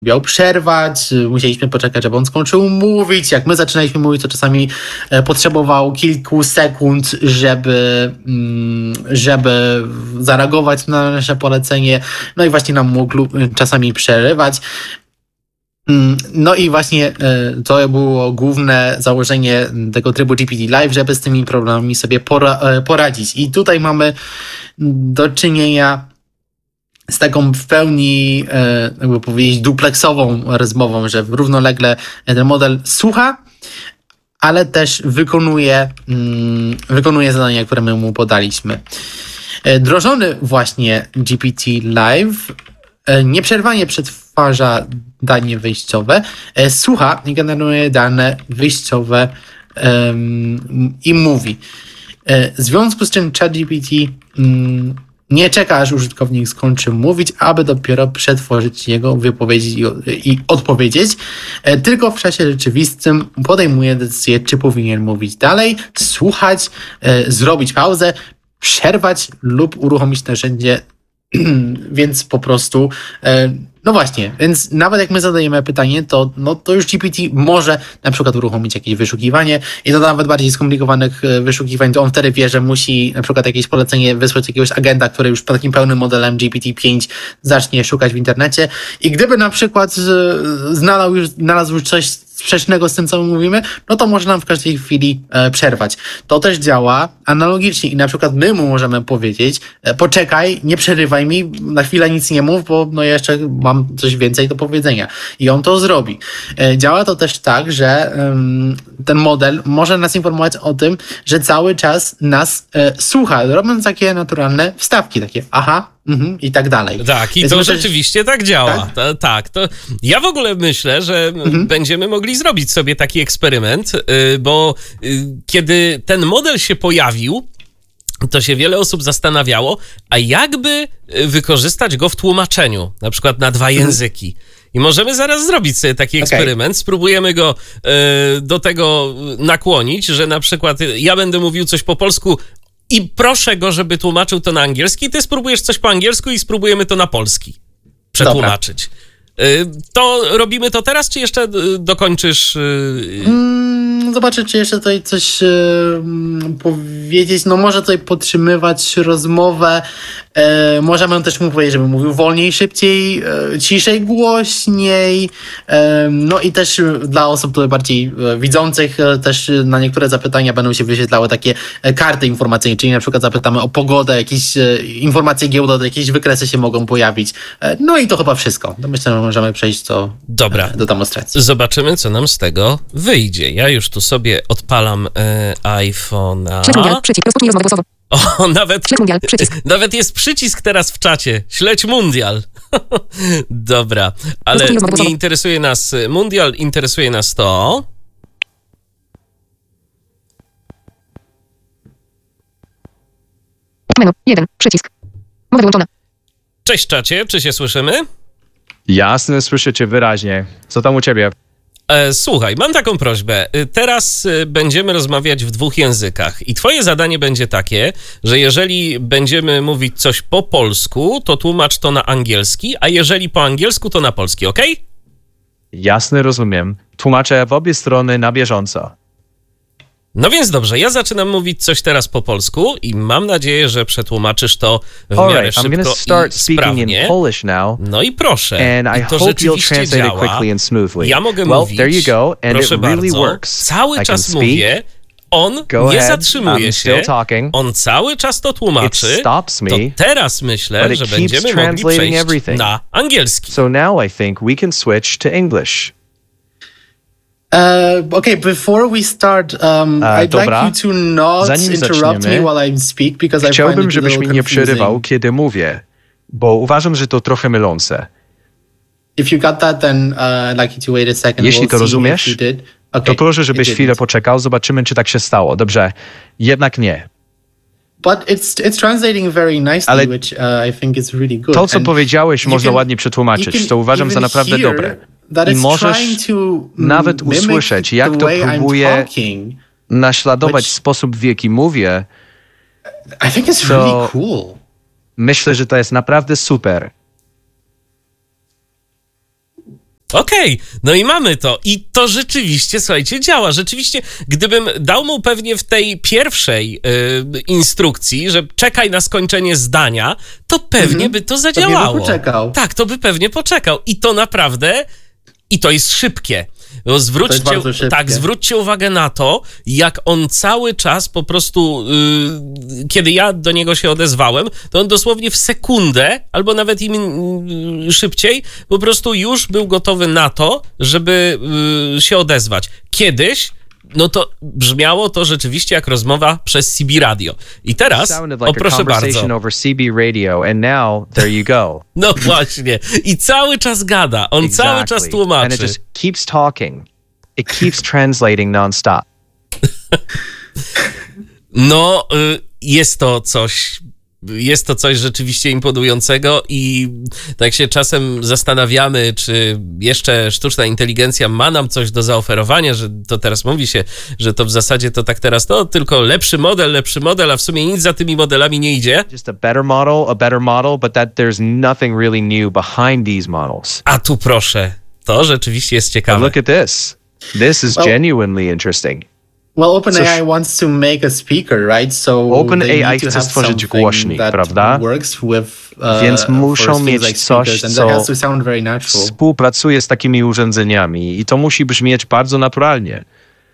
miał przerwać, musieliśmy poczekać, żeby on skończył mówić. Jak my zaczynaliśmy mówić, to czasami potrzebował kilku sekund, żeby zareagować na nasze polecenie. No i właśnie nam mógł czasami przerywać. No i właśnie to było główne założenie tego trybu GPT Live, żeby z tymi problemami sobie poradzić. I tutaj mamy do czynienia z taką w pełni, jakby powiedzieć, dupleksową rozmową, że równolegle ten model słucha, ale też wykonuje zadania, które my mu podaliśmy. Drożony właśnie GPT Live nieprzerwanie przetwarza dane wyjściowe, słucha i generuje dane wyjściowe i mówi. W związku z czym ChatGPT nie czeka, aż użytkownik skończy mówić, aby dopiero przetworzyć jego wypowiedzi i odpowiedzieć, tylko w czasie rzeczywistym podejmuje decyzję, czy powinien mówić dalej, słuchać, zrobić pauzę, przerwać lub uruchomić narzędzie, więc po prostu no właśnie, więc nawet jak my zadajemy pytanie, to już GPT może na przykład uruchomić jakieś wyszukiwanie i do nawet bardziej skomplikowanych wyszukiwań, to on wtedy wie, że musi na przykład jakieś polecenie wysłać jakiegoś agenta, który już takim pełnym modelem GPT-5 zacznie szukać w internecie i gdyby na przykład znalazł już coś sprzecznego z tym, co my mówimy, no to może nam w każdej chwili przerwać. To też działa analogicznie i na przykład my mu możemy powiedzieć, poczekaj, nie przerywaj mi, na chwilę nic nie mów, bo no jeszcze mam coś więcej do powiedzenia. I on to zrobi. Działa to też tak, że ten model może nas informować o tym, że cały czas nas słucha, robiąc takie naturalne wstawki, takie aha, i tak dalej. Tak, i to rzeczywiście tak działa. Tak, to ja w ogóle myślę, że będziemy mogli zrobić sobie taki eksperyment, bo kiedy ten model się pojawił, to się wiele osób zastanawiało, a jakby wykorzystać go w tłumaczeniu, na przykład na 2 języki. I możemy zaraz zrobić sobie taki eksperyment. Spróbujemy go do tego nakłonić, że na przykład ja będę mówił coś po polsku i proszę go, żeby tłumaczył to na angielski, ty spróbujesz coś po angielsku i spróbujemy to na polski przetłumaczyć. To robimy to teraz, czy jeszcze dokończysz? Zobaczę, czy jeszcze tutaj coś powiedzieć. No może tutaj podtrzymywać rozmowę. Możemy też mu powiedzieć, żeby mówił wolniej, szybciej, ciszej, głośniej. No i też dla osób tutaj bardziej widzących też na niektóre zapytania będą się wyświetlały takie karty informacyjne, czyli na przykład zapytamy o pogodę, jakieś informacje giełdowe, jakieś wykresy się mogą pojawić. No i to chyba wszystko. Myślę, że możemy przejść do demonstracji. Zobaczymy, co nam z tego wyjdzie. Ja już tu sobie odpalam iPhone'a. O, nawet jest przycisk teraz w czacie. Śledź mundial. Dobra, ale nie interesuje nas mundial, interesuje nas to. Menu 1, przycisk. Mowa wyłączona. Cześć czacie, czy się słyszymy? Jasne, słyszę cię wyraźnie. Co tam u ciebie? Słuchaj, mam taką prośbę. Teraz będziemy rozmawiać w 2 językach i twoje zadanie będzie takie, że jeżeli będziemy mówić coś po polsku, to tłumacz to na angielski, a jeżeli po angielsku, to na polski, okej? Jasne, rozumiem. Tłumaczę w obie strony na bieżąco. No więc dobrze, ja zaczynam mówić coś teraz po polsku i mam nadzieję, że przetłumaczysz to w miarę szybko i sprawnie. No i proszę, i to rzeczywiście działa. Ja mogę mówić, proszę bardzo, cały czas mówię, on nie zatrzymuje się, on cały czas to tłumaczy, to teraz myślę, że będziemy mogli przejść na angielski. So now I think we can switch to English. Okay, before we start, I'd like you to not interrupt me while I speak, because I find it a little Chciałbym, żebyś mi nie przerywał, kiedy mówię, bo uważam, że to trochę mylące. If you got that, then I'd like you to wait a second. Jeśli to rozumiesz, to proszę, żebyś chwilę poczekał, zobaczymy, czy tak się stało. Dobrze, jednak nie. But it's translating very nicely, which I think is really good. To, co powiedziałeś, można ładnie przetłumaczyć, to uważam za naprawdę dobre. I możesz nawet usłyszeć, jak to próbuje naśladować sposób, w jaki mówię. I think it's really cool. Myślę, że to jest naprawdę super. Okej, no i mamy to. I to rzeczywiście, słuchajcie, działa. Rzeczywiście, gdybym dał mu pewnie w tej pierwszej instrukcji, że czekaj na skończenie zdania, to pewnie by to zadziałało. Pewnie by poczekał. Tak, to by pewnie poczekał. I to naprawdę, i to jest szybkie. No zwróćcie uwagę na to, jak on cały czas po prostu, kiedy ja do niego się odezwałem, to on dosłownie w sekundę, albo nawet szybciej, po prostu już był gotowy na to, żeby się odezwać. Kiedyś, no to brzmiało to rzeczywiście jak rozmowa przez CB radio. I teraz, o proszę bardzo. Over CB radio, and now there you go. No właśnie. I cały czas gada. On cały czas tłumaczy. And it just keeps talking. It keeps translating non-stop. No, jest to coś rzeczywiście imponującego i tak się czasem zastanawiamy, czy jeszcze sztuczna inteligencja ma nam coś do zaoferowania, że to teraz mówi się, że to w zasadzie to tak teraz, no tylko lepszy model, a w sumie nic za tymi modelami nie idzie. Just a better model, but that there's nothing really new behind these models. A tu proszę, to rzeczywiście jest ciekawe. But look at this. This is genuinely interesting. Well, OpenAI wants to make a speaker, right? So OpenAI chce stworzyć głośnik, prawda? Więc muszą mieć coś, co współpracuje z takimi urządzeniami i to musi brzmieć bardzo naturalnie.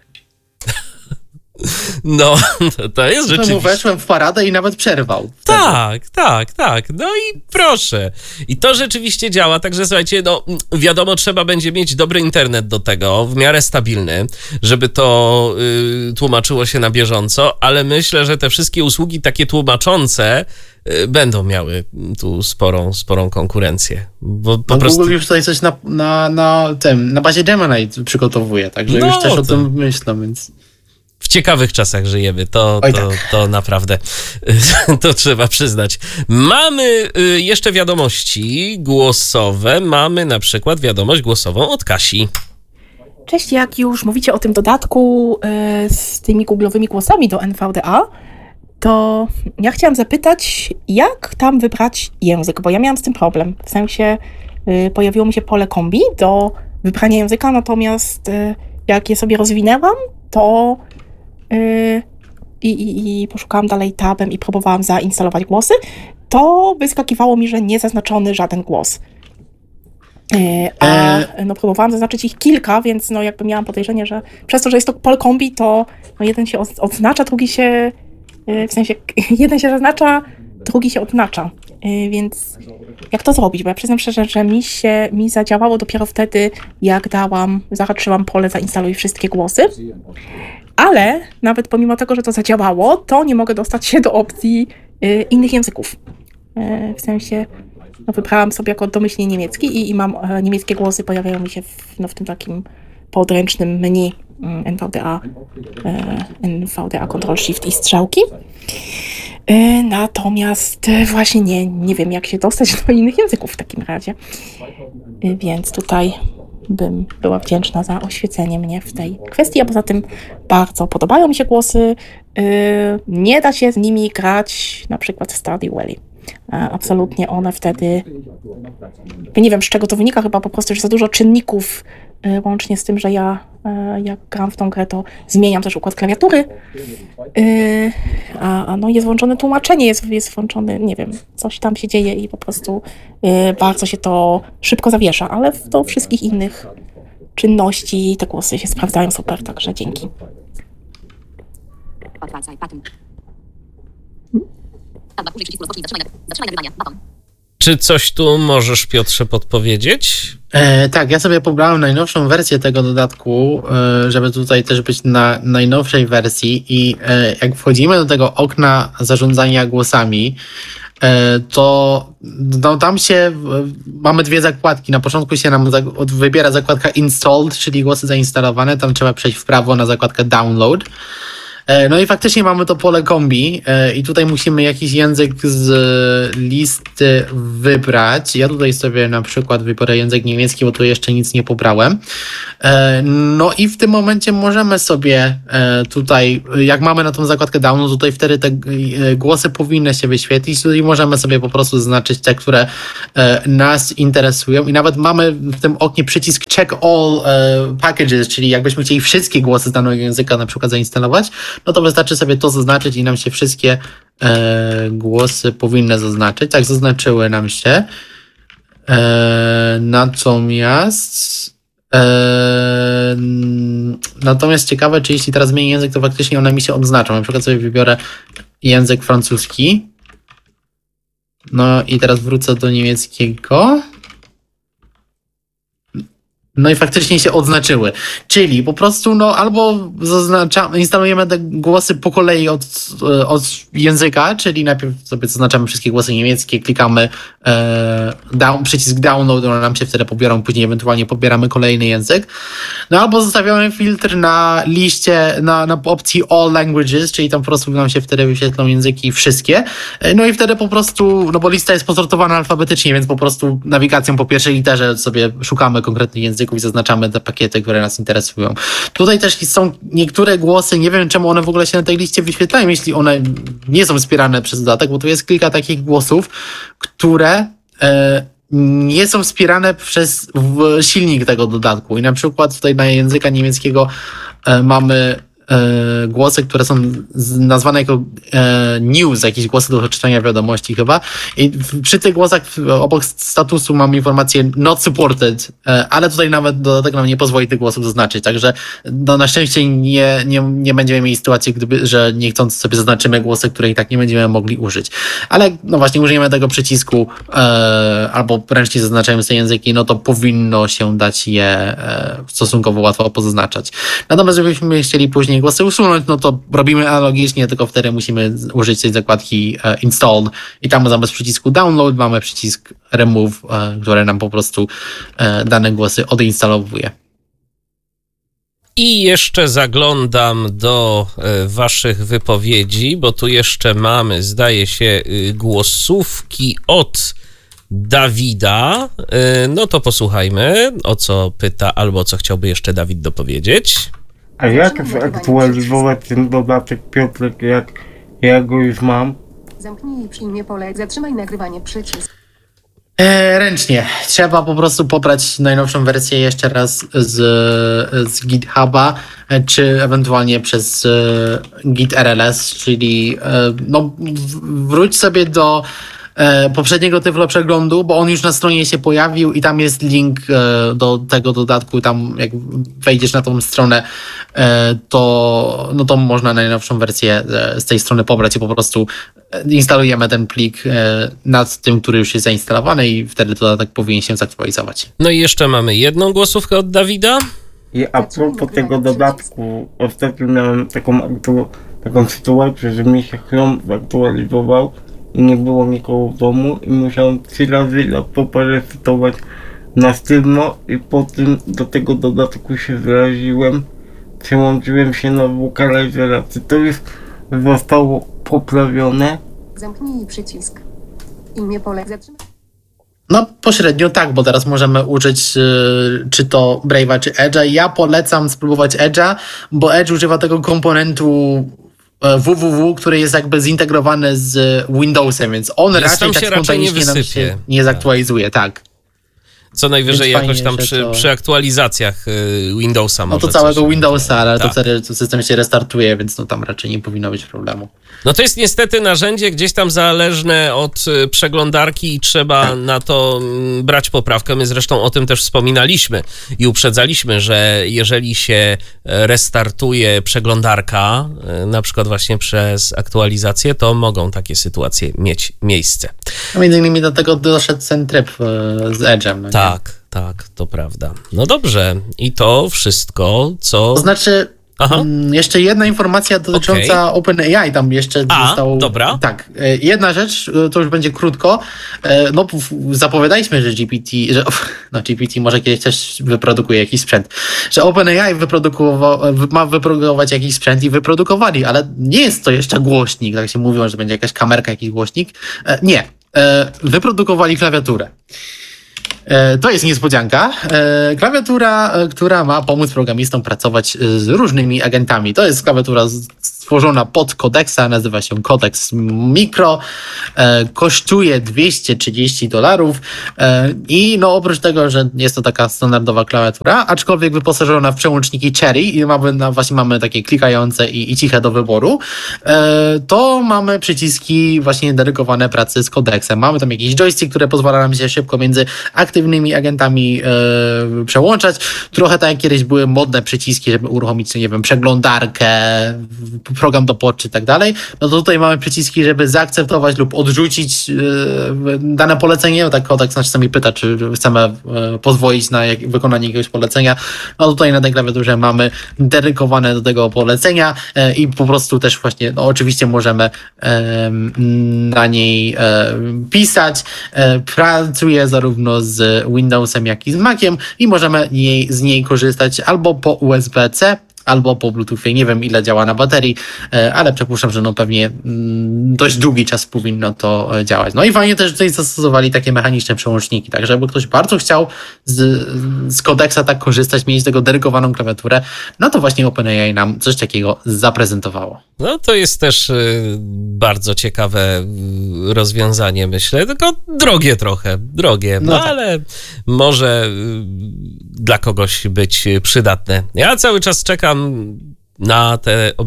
No, to jest rzeczywiście... Mu weszłem w paradę i nawet przerwał. Tak. No i proszę. I to rzeczywiście działa, także słuchajcie, no wiadomo, trzeba będzie mieć dobry internet do tego, w miarę stabilny, żeby to tłumaczyło się na bieżąco, ale myślę, że te wszystkie usługi takie tłumaczące będą miały tu sporą konkurencję. Bo po prostu... Google już tutaj coś na bazie Gemini przygotowuje, także już też o tym myślę, więc... W ciekawych czasach żyjemy, to naprawdę to trzeba przyznać. Mamy jeszcze wiadomości głosowe. Mamy na przykład wiadomość głosową od Kasi. Cześć, jak już mówicie o tym dodatku z tymi googlowymi głosami do NVDA, to ja chciałam zapytać, jak tam wybrać język, bo ja miałam z tym problem. W sensie pojawiło mi się pole kombi do wybrania języka, natomiast jak je sobie rozwinęłam, to i poszukałam dalej tabem i próbowałam zainstalować głosy, to wyskakiwało mi, że nie zaznaczony żaden głos. No próbowałam zaznaczyć ich kilka, więc no jakby miałam podejrzenie, że przez to, że jest to pole kombi, to no jeden się odznacza, drugi się, w sensie jeden się zaznacza, drugi się odznacza. Więc jak to zrobić? Bo ja przyznam szczerze, że mi zadziałało dopiero wtedy, jak zahaczyłam pole zainstaluj wszystkie głosy. Ale nawet pomimo tego, że to zadziałało, to nie mogę dostać się do opcji innych języków. W sensie no, wybrałam sobie jako domyślnie niemiecki i mam niemieckie głosy, pojawiają mi się w tym takim podręcznym menu NVDA Ctrl Shift i strzałki. Natomiast właśnie nie wiem, jak się dostać do innych języków w takim razie. Więc tutaj bym była wdzięczna za oświecenie mnie w tej kwestii, a poza tym bardzo podobają mi się głosy. Nie da się z nimi grać na przykład w Stardew Valley. Absolutnie one wtedy... Nie wiem, z czego to wynika, chyba po prostu, że za dużo czynników, łącznie z tym, że ja jak gram w tą grę, to zmieniam też układ klawiatury, a no jest włączone tłumaczenie, jest włączony, nie wiem, coś tam się dzieje i po prostu bardzo się to szybko zawiesza, ale do wszystkich innych czynności te głosy się sprawdzają super, także dzięki. Czy coś tu możesz, Piotrze, podpowiedzieć? Tak, ja sobie pobrałem najnowszą wersję tego dodatku, żeby tutaj też być na najnowszej wersji i jak wchodzimy do tego okna zarządzania głosami, to no, tam się mamy dwie zakładki. Na początku się nam wybiera zakładka installed, czyli głosy zainstalowane, tam trzeba przejść w prawo na zakładkę download. No i faktycznie mamy to pole kombi i tutaj musimy jakiś język z listy wybrać. Ja tutaj sobie na przykład wybiorę język niemiecki, bo tu jeszcze nic nie pobrałem. No i w tym momencie możemy sobie tutaj, jak mamy na tą zakładkę download, tutaj wtedy te głosy powinny się wyświetlić i możemy sobie po prostu zaznaczyć te, które nas interesują i nawet mamy w tym oknie przycisk check all packages, czyli jakbyśmy chcieli wszystkie głosy z danego języka na przykład zainstalować, no to wystarczy sobie to zaznaczyć i nam się wszystkie głosy powinny zaznaczyć. Tak, zaznaczyły nam się. Natomiast ciekawe, czy jeśli teraz zmienię język, to faktycznie one mi się odznaczą. Na przykład sobie wybiorę język francuski. No i teraz wrócę do niemieckiego. No i faktycznie się odznaczyły. Czyli po prostu albo instalujemy te głosy po kolei od języka, czyli najpierw sobie zaznaczamy wszystkie głosy niemieckie, klikamy przycisk download, one nam się wtedy pobiorą, później ewentualnie pobieramy kolejny język. No albo zostawiamy filtr na liście, na opcji all languages, czyli tam po prostu nam się wtedy wyświetlą języki wszystkie. No i wtedy po prostu, bo lista jest posortowana alfabetycznie, więc po prostu nawigacją po pierwszej literze sobie szukamy konkretnych języków i zaznaczamy te pakiety, które nas interesują. Tutaj też są niektóre głosy, nie wiem czemu one w ogóle się na tej liście wyświetlają, jeśli one nie są wspierane przez dodatek, bo tu jest kilka takich głosów, które nie są wspierane przez silnik tego dodatku. I na przykład tutaj na języka niemieckiego mamy głosy, które są nazwane jako news, jakieś głosy do czytania wiadomości chyba. I przy tych głosach obok statusu mam informację not supported, ale tutaj nawet dodatek nam nie pozwoli tych głosów zaznaczyć, także na szczęście nie będziemy mieli sytuacji, że niechcąc sobie zaznaczymy głosy, które i tak nie będziemy mogli użyć. Ale właśnie użyjemy tego przycisku albo ręcznie zaznaczając te języki, no to powinno się dać je stosunkowo łatwo pozaznaczać. Natomiast gdybyśmy chcieli później głosy usunąć, no to robimy analogicznie, tylko wtedy musimy użyć tej zakładki install i tam zamiast przycisku download mamy przycisk remove, który nam po prostu dane głosy odinstalowuje. I jeszcze zaglądam do waszych wypowiedzi, bo tu jeszcze mamy, zdaje się, głosówki od Dawida. No to posłuchajmy, o co pyta albo co chciałby jeszcze Dawid dopowiedzieć. A jak zaktualizować ten dodatek, Piotrek, jak ja go już mam? Zamknij i przyjmie pole, zatrzymaj nagrywanie, przycisk. Ręcznie. Trzeba po prostu pobrać najnowszą wersję jeszcze raz z GitHuba, czy ewentualnie przez Git RLS, czyli wróć sobie do poprzedniego Tyflo przeglądu, bo on już na stronie się pojawił i tam jest link do tego dodatku. Tam jak wejdziesz na tą stronę, to można najnowszą wersję z tej strony pobrać i po prostu instalujemy ten plik nad tym, który już jest zainstalowany i wtedy dodatek powinien się zaktualizować. No i jeszcze mamy jedną głosówkę od Dawida. I a propos tego dodatku, ostatnio miałem taką sytuację, że mi się Chrome zaktualizował i nie było nikogo w domu i musiałem 3 razy laptopa poresetować na sztywno i potem do tego dodatku się wyraziłem, przełączyłem się na wokalizera. Czy to już zostało poprawione? Zamknij przycisk. Imię pole, zatrzymaj. No pośrednio tak, bo teraz możemy użyć czy to Brave'a, czy Edge'a. Ja polecam spróbować Edge'a, bo Edge używa tego komponentu www, który jest jakby zintegrowany z Windowsem, więc on raczej tak spontanicznie nam się nie zaktualizuje, tak. Co najwyżej jakoś tam przy aktualizacjach Windowsa może. No to całego Windowsa, ale to wtedy system się restartuje, więc tam raczej nie powinno być problemu. No to jest niestety narzędzie gdzieś tam zależne od przeglądarki i trzeba na to brać poprawkę. My zresztą o tym też wspominaliśmy i uprzedzaliśmy, że jeżeli się restartuje przeglądarka, na przykład właśnie przez aktualizację, to mogą takie sytuacje mieć miejsce. A między innymi do tego doszedł ten tryb z Edge'em. No tak, to prawda. No dobrze, i to wszystko, co... To znaczy, Jeszcze jedna informacja dotycząca OpenAI, tam jeszcze zostało... Dobra. Tak, jedna rzecz, to już będzie krótko. No, zapowiadaliśmy, że GPT może kiedyś też wyprodukuje jakiś sprzęt, że OpenAI ma wyprodukować jakiś sprzęt i wyprodukowali, ale nie jest to jeszcze głośnik, tak się mówiło, że będzie jakaś kamerka, jakiś głośnik. Nie, wyprodukowali klawiaturę. To jest niespodzianka. Klawiatura, która ma pomóc programistom pracować z różnymi agentami. To jest klawiatura stworzona pod Codexa, nazywa się Codex Micro, kosztuje $230 i no oprócz tego, że jest to taka standardowa klawiatura, aczkolwiek wyposażona w przełączniki Cherry i właśnie mamy takie klikające i ciche do wyboru, to mamy przyciski właśnie dedykowane pracy z Codexem. Mamy tam jakiś joystick, który pozwala nam się szybko między aktywnymi agentami przełączać. Trochę tak jak kiedyś były modne przyciski, żeby uruchomić, nie wiem, przeglądarkę, program do poczty i tak dalej, no to tutaj mamy przyciski, żeby zaakceptować lub odrzucić dane polecenie. Tak Codex nas czasami pyta, czy chcemy pozwolić na wykonanie jakiegoś polecenia. No tutaj na tej klawiaturze mamy dedykowane do tego polecenia i po prostu też właśnie, no oczywiście możemy na niej pisać. Pracuje zarówno z Windowsem, jak i z Maciem i możemy z niej korzystać albo po USB-C, albo po Bluetoothie. Nie wiem, ile działa na baterii, ale przypuszczam, że no pewnie dość długi czas powinno to działać. No i fajnie też tutaj zastosowali takie mechaniczne przełączniki, tak żeby ktoś bardzo chciał z Codexa tak korzystać, mieć tego dedykowaną klawiaturę, no to właśnie OpenAI nam coś takiego zaprezentowało. No to jest też bardzo ciekawe rozwiązanie, myślę, tylko drogie, no tak. Ale może dla kogoś być przydatne. Ja cały czas czekam na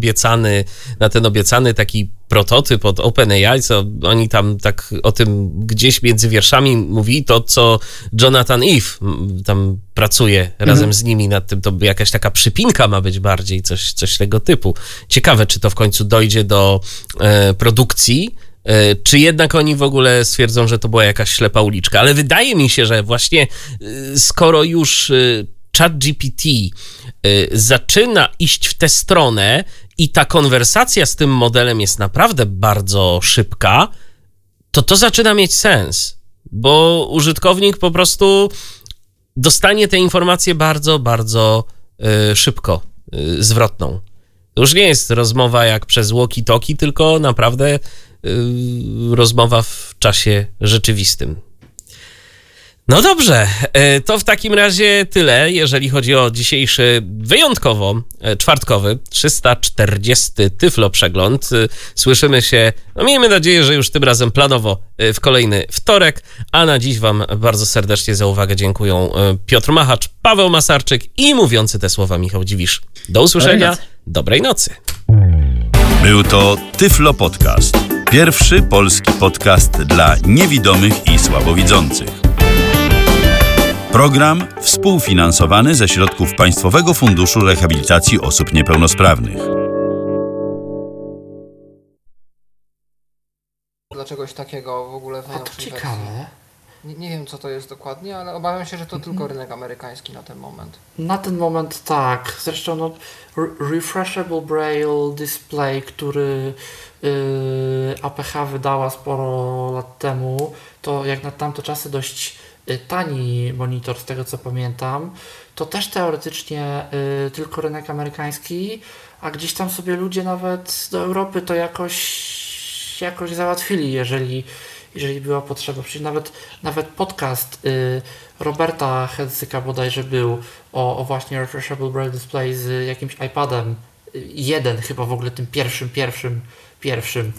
ten obiecany taki prototyp od OpenAI, co oni tam tak o tym gdzieś między wierszami mówi, to co Jonathan Ive tam pracuje razem z nimi nad tym, to jakaś taka przypinka ma być bardziej, coś tego typu. Ciekawe, czy to w końcu dojdzie do produkcji, czy jednak oni w ogóle stwierdzą, że to była jakaś ślepa uliczka. Ale wydaje mi się, że właśnie skoro już ChatGPT zaczyna iść w tę stronę i ta konwersacja z tym modelem jest naprawdę bardzo szybka, to zaczyna mieć sens, bo użytkownik po prostu dostanie tę informację bardzo, bardzo szybko, zwrotną. To już nie jest rozmowa jak przez walkie-talkie, tylko naprawdę rozmowa w czasie rzeczywistym. No dobrze, to w takim razie tyle, jeżeli chodzi o dzisiejszy wyjątkowo czwartkowy 340 Tyflo Przegląd. Słyszymy się, no miejmy nadzieję, że już tym razem planowo w kolejny wtorek, a na dziś wam bardzo serdecznie za uwagę dziękują Piotr Machacz, Paweł Masarczyk i mówiący te słowa Michał Dziwisz. Do usłyszenia, dobrej nocy. Był to Tyflo Podcast. Pierwszy polski podcast dla niewidomych i słabowidzących. Program współfinansowany ze środków Państwowego Funduszu Rehabilitacji Osób Niepełnosprawnych. Dla czegoś takiego w ogóle w najnowszej wersji. Nie wiem, co to jest dokładnie, ale obawiam się, że to tylko rynek amerykański na ten moment. Na ten moment tak. Zresztą no, Refreshable Braille Display, który APH wydała sporo lat temu, to jak na tamte czasy dość tani monitor, z tego co pamiętam, to też teoretycznie tylko rynek amerykański, a gdzieś tam sobie ludzie nawet do Europy to jakoś załatwili, jeżeli była potrzeba. Przecież nawet podcast Roberta Hedzyka bodajże był o właśnie Refreshable Braille Display z jakimś iPadem. Jeden chyba w ogóle tym pierwszym.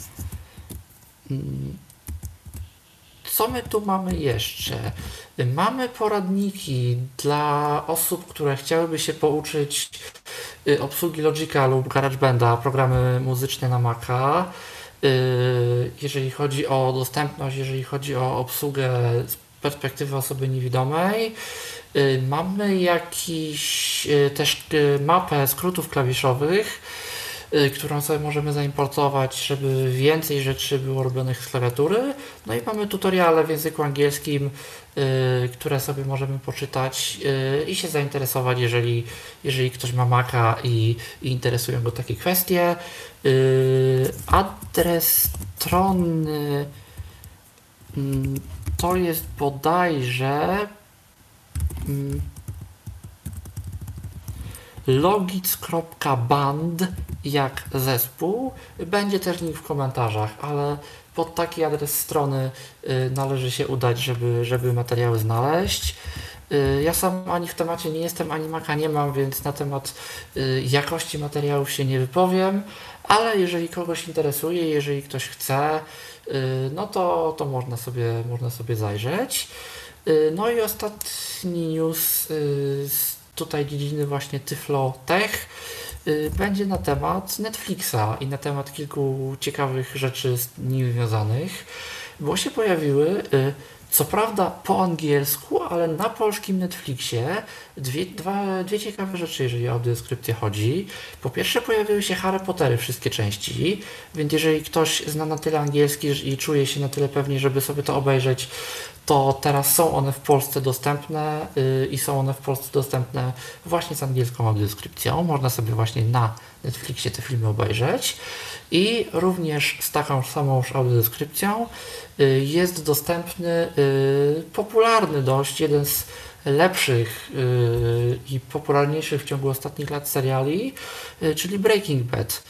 Co my tu mamy jeszcze? Mamy poradniki dla osób, które chciałyby się pouczyć obsługi Logica lub GarageBanda, programy muzyczne na Maca. Jeżeli chodzi o dostępność, jeżeli chodzi o obsługę z perspektywy osoby niewidomej. Mamy jakiś też mapę skrótów klawiszowych którą sobie możemy zaimportować, żeby więcej rzeczy było robionych z klawiatury. No i mamy tutoriale w języku angielskim, które sobie możemy poczytać i się zainteresować, jeżeli ktoś ma Maca i interesują go takie kwestie. Adres strony to jest bodajże logic.band jak zespół. Będzie też link w komentarzach, ale pod taki adres strony należy się udać, żeby materiały znaleźć. Ja sam ani w temacie nie jestem, ani Maca nie mam, więc na temat jakości materiałów się nie wypowiem, ale jeżeli kogoś interesuje, jeżeli ktoś chce, no to można sobie zajrzeć. No i ostatni news z tutaj dziedziny właśnie Tyflo Tech będzie na temat Netflixa i na temat kilku ciekawych rzeczy z nim związanych, bo się pojawiły, co prawda po angielsku, ale na polskim Netflixie dwie ciekawe rzeczy, jeżeli o audiodeskrypcję chodzi. Po pierwsze pojawiły się Harry Pottery, wszystkie części, więc jeżeli ktoś zna na tyle angielski i czuje się na tyle pewnie, żeby sobie to obejrzeć, to teraz są one w Polsce dostępne i są one w Polsce dostępne właśnie z angielską audiodeskrypcją. Można sobie właśnie na Netflixie te filmy obejrzeć i również z taką samą audiodeskrypcją jest dostępny popularny dość, jeden z lepszych i popularniejszych w ciągu ostatnich lat seriali, czyli Breaking Bad.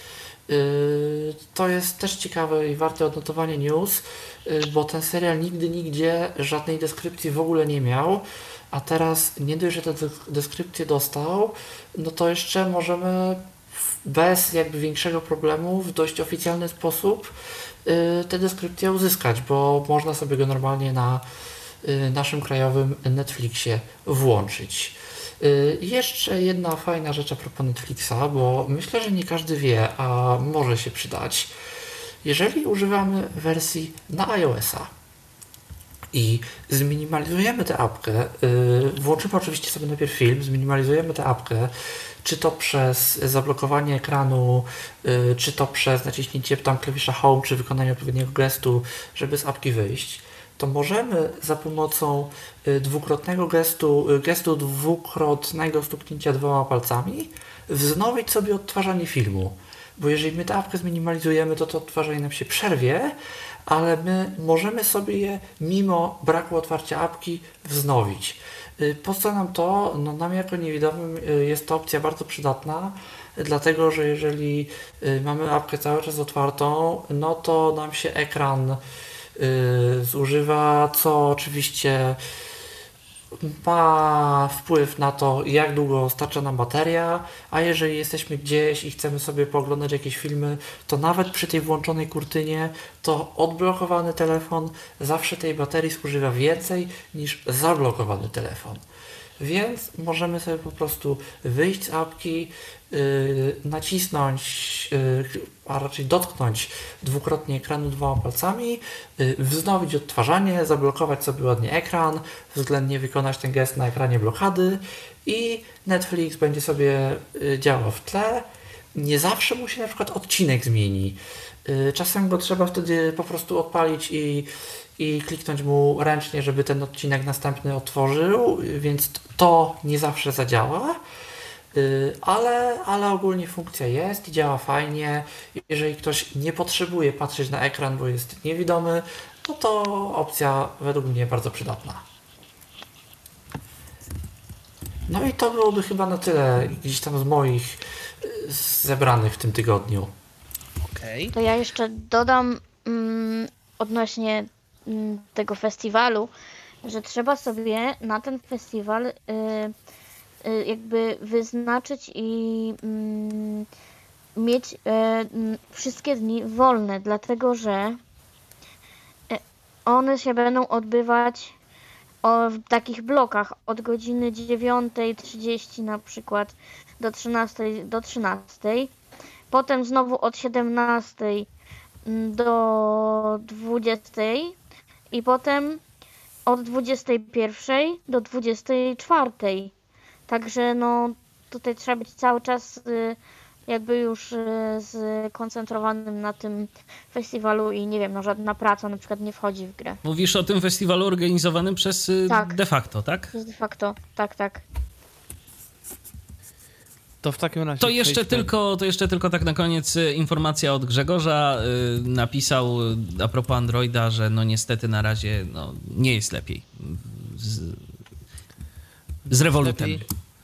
To jest też ciekawe i warte odnotowania news, bo ten serial nigdy nigdzie żadnej deskrypcji w ogóle nie miał, a teraz nie dość, że tę deskrypcję dostał, no to jeszcze możemy bez jakby większego problemu w dość oficjalny sposób tę deskrypcję uzyskać, bo można sobie go normalnie na naszym krajowym Netflixie włączyć. Jeszcze jedna fajna rzecz a propos Netflixa, bo myślę, że nie każdy wie, a może się przydać. Jeżeli używamy wersji na iOS-a i zminimalizujemy tę apkę, włączymy oczywiście sobie najpierw film, zminimalizujemy tę apkę, czy to przez zablokowanie ekranu, czy to przez naciśnięcie tam klawisza Home, czy wykonanie odpowiedniego gestu, żeby z apki wyjść, to możemy za pomocą dwukrotnego gestu dwukrotnego stuknięcia dwoma palcami wznowić sobie odtwarzanie filmu. Bo jeżeli my tę apkę zminimalizujemy, to odtwarzanie nam się przerwie, ale my możemy sobie je mimo braku otwarcia apki wznowić. Po co nam to? No nam jako niewidomym jest to opcja bardzo przydatna, dlatego że jeżeli mamy apkę cały czas otwartą, no to nam się ekran zużywa, co oczywiście ma wpływ na to, jak długo starcza nam bateria, a jeżeli jesteśmy gdzieś i chcemy sobie pooglądać jakieś filmy, to nawet przy tej włączonej kurtynie, to odblokowany telefon zawsze tej baterii zużywa więcej niż zablokowany telefon. Więc możemy sobie po prostu wyjść z apki, nacisnąć, a raczej dotknąć dwukrotnie ekranu dwoma palcami, wznowić odtwarzanie, zablokować sobie ładnie ekran, względnie wykonać ten gest na ekranie blokady i Netflix będzie sobie działał w tle. Nie zawsze mu się na przykład odcinek zmieni. Czasem go trzeba wtedy po prostu odpalić i kliknąć mu ręcznie, żeby ten odcinek następny otworzył, więc to nie zawsze zadziała, ale ogólnie funkcja jest i działa fajnie. Jeżeli ktoś nie potrzebuje patrzeć na ekran, bo jest niewidomy, no to opcja według mnie bardzo przydatna. No i to byłoby chyba na tyle gdzieś tam z moich zebranych w tym tygodniu. To ja jeszcze dodam odnośnie tego festiwalu, że trzeba sobie na ten festiwal jakby wyznaczyć i mieć wszystkie dni wolne, dlatego że one się będą odbywać w takich blokach od godziny 9:30 na przykład do 13:00, potem znowu od 17:00 do 20:00 i potem od 21:00 do 24:00. Także no tutaj trzeba być cały czas jakby już skoncentrowanym na tym festiwalu i nie wiem, no żadna praca na przykład nie wchodzi w grę. Mówisz o tym festiwalu organizowanym przez De Facto, tak? De Facto, tak. To w takim razie... To jeszcze tylko tak na koniec informacja od Grzegorza. Napisał a propos Androida, że no niestety na razie nie jest lepiej z Revolutem.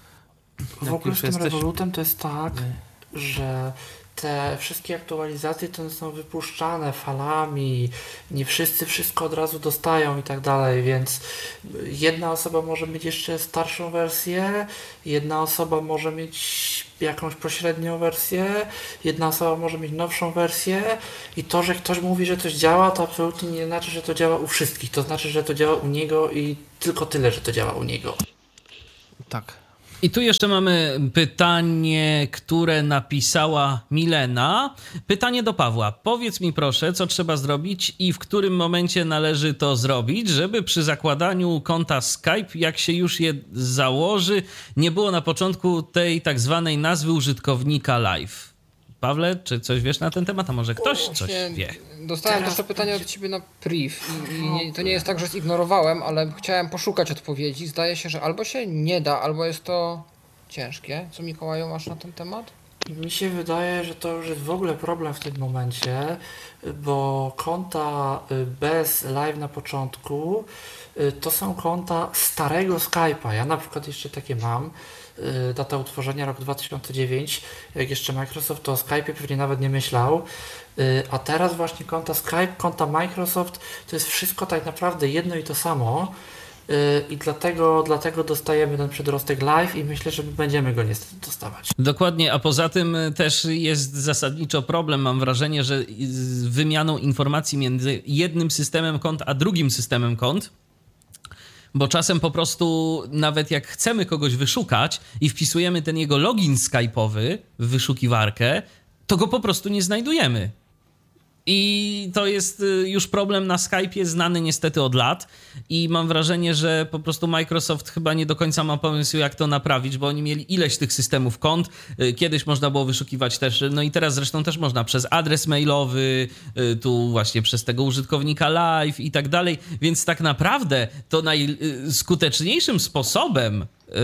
W ogóle z tym Revolutem to jest tak, że te wszystkie aktualizacje to są wypuszczane falami, nie wszyscy wszystko od razu dostają i tak dalej, więc jedna osoba może mieć jeszcze starszą wersję, jedna osoba może mieć jakąś pośrednią wersję, jedna osoba może mieć nowszą wersję i to, że ktoś mówi, że coś działa, to absolutnie nie znaczy, że to działa u wszystkich, to znaczy, że to działa u niego i tylko tyle, że to działa u niego. Tak. I tu jeszcze mamy pytanie, które napisała Milena. Pytanie do Pawła. Powiedz mi proszę, co trzeba zrobić i w którym momencie należy to zrobić, żeby przy zakładaniu konta Skype, jak się już je założy, nie było na początku tej tak zwanej nazwy użytkownika live. Pawle, czy coś wiesz na ten temat? A może ktoś coś wie? Dostałem też to pytanie od ciebie na priv i to nie jest tak, że zignorowałem, ale chciałem poszukać odpowiedzi. Zdaje się, że albo się nie da, albo jest to ciężkie. Co, Mikołaju, masz na ten temat? Mi się wydaje, że to już jest w ogóle problem w tym momencie, bo konta bez live na początku to są konta starego Skype'a. Ja na przykład jeszcze takie mam. Data utworzenia rok 2009, jak jeszcze Microsoft to o Skype'ie pewnie nawet nie myślał, a teraz właśnie konta Skype, konta Microsoft to jest wszystko tak naprawdę jedno i to samo i dlatego dostajemy ten przedrostek live i myślę, że będziemy go niestety dostawać. Dokładnie, a poza tym też jest zasadniczo problem, mam wrażenie, że z wymianą informacji między jednym systemem kont a drugim systemem kont, bo czasem po prostu nawet jak chcemy kogoś wyszukać i wpisujemy ten jego login skype'owy w wyszukiwarkę, to go po prostu nie znajdujemy. I to jest już problem na Skype'ie znany niestety od lat i mam wrażenie, że po prostu Microsoft chyba nie do końca ma pomysł, jak to naprawić, bo oni mieli ileś tych systemów kont. Kiedyś można było wyszukiwać też, no i teraz zresztą też można przez adres mailowy, tu właśnie przez tego użytkownika live i tak dalej, więc tak naprawdę to najskuteczniejszym sposobem,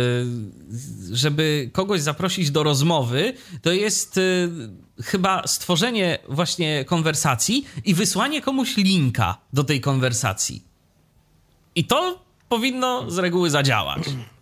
żeby kogoś zaprosić do rozmowy, to jest chyba stworzenie właśnie konwersacji i wysłanie komuś linka do tej konwersacji. I to powinno z reguły zadziałać.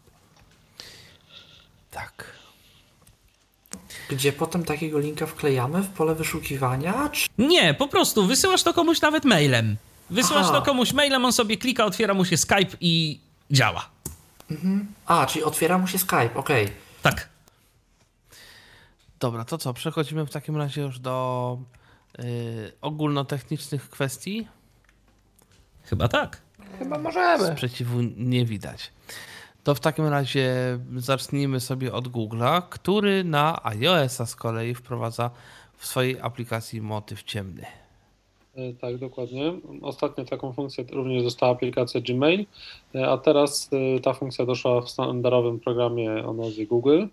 Tak. Gdzie potem takiego linka wklejamy w pole wyszukiwania? Czy... Nie, po prostu wysyłasz to komuś nawet mailem. Wysyłasz to komuś mailem, on sobie klika, otwiera mu się Skype i działa. Mhm. Czyli otwiera mu się Skype, okej. Tak. Dobra, to co? Przechodzimy w takim razie już do ogólnotechnicznych kwestii? Chyba tak. Chyba możemy. Sprzeciwu nie widać. To w takim razie zacznijmy sobie od Google'a, który na iOS-a z kolei wprowadza w swojej aplikacji motyw ciemny. Tak, dokładnie. Ostatnio taką funkcję również dostała aplikacja Gmail, a teraz ta funkcja doszła w standardowym programie o nazwie Google.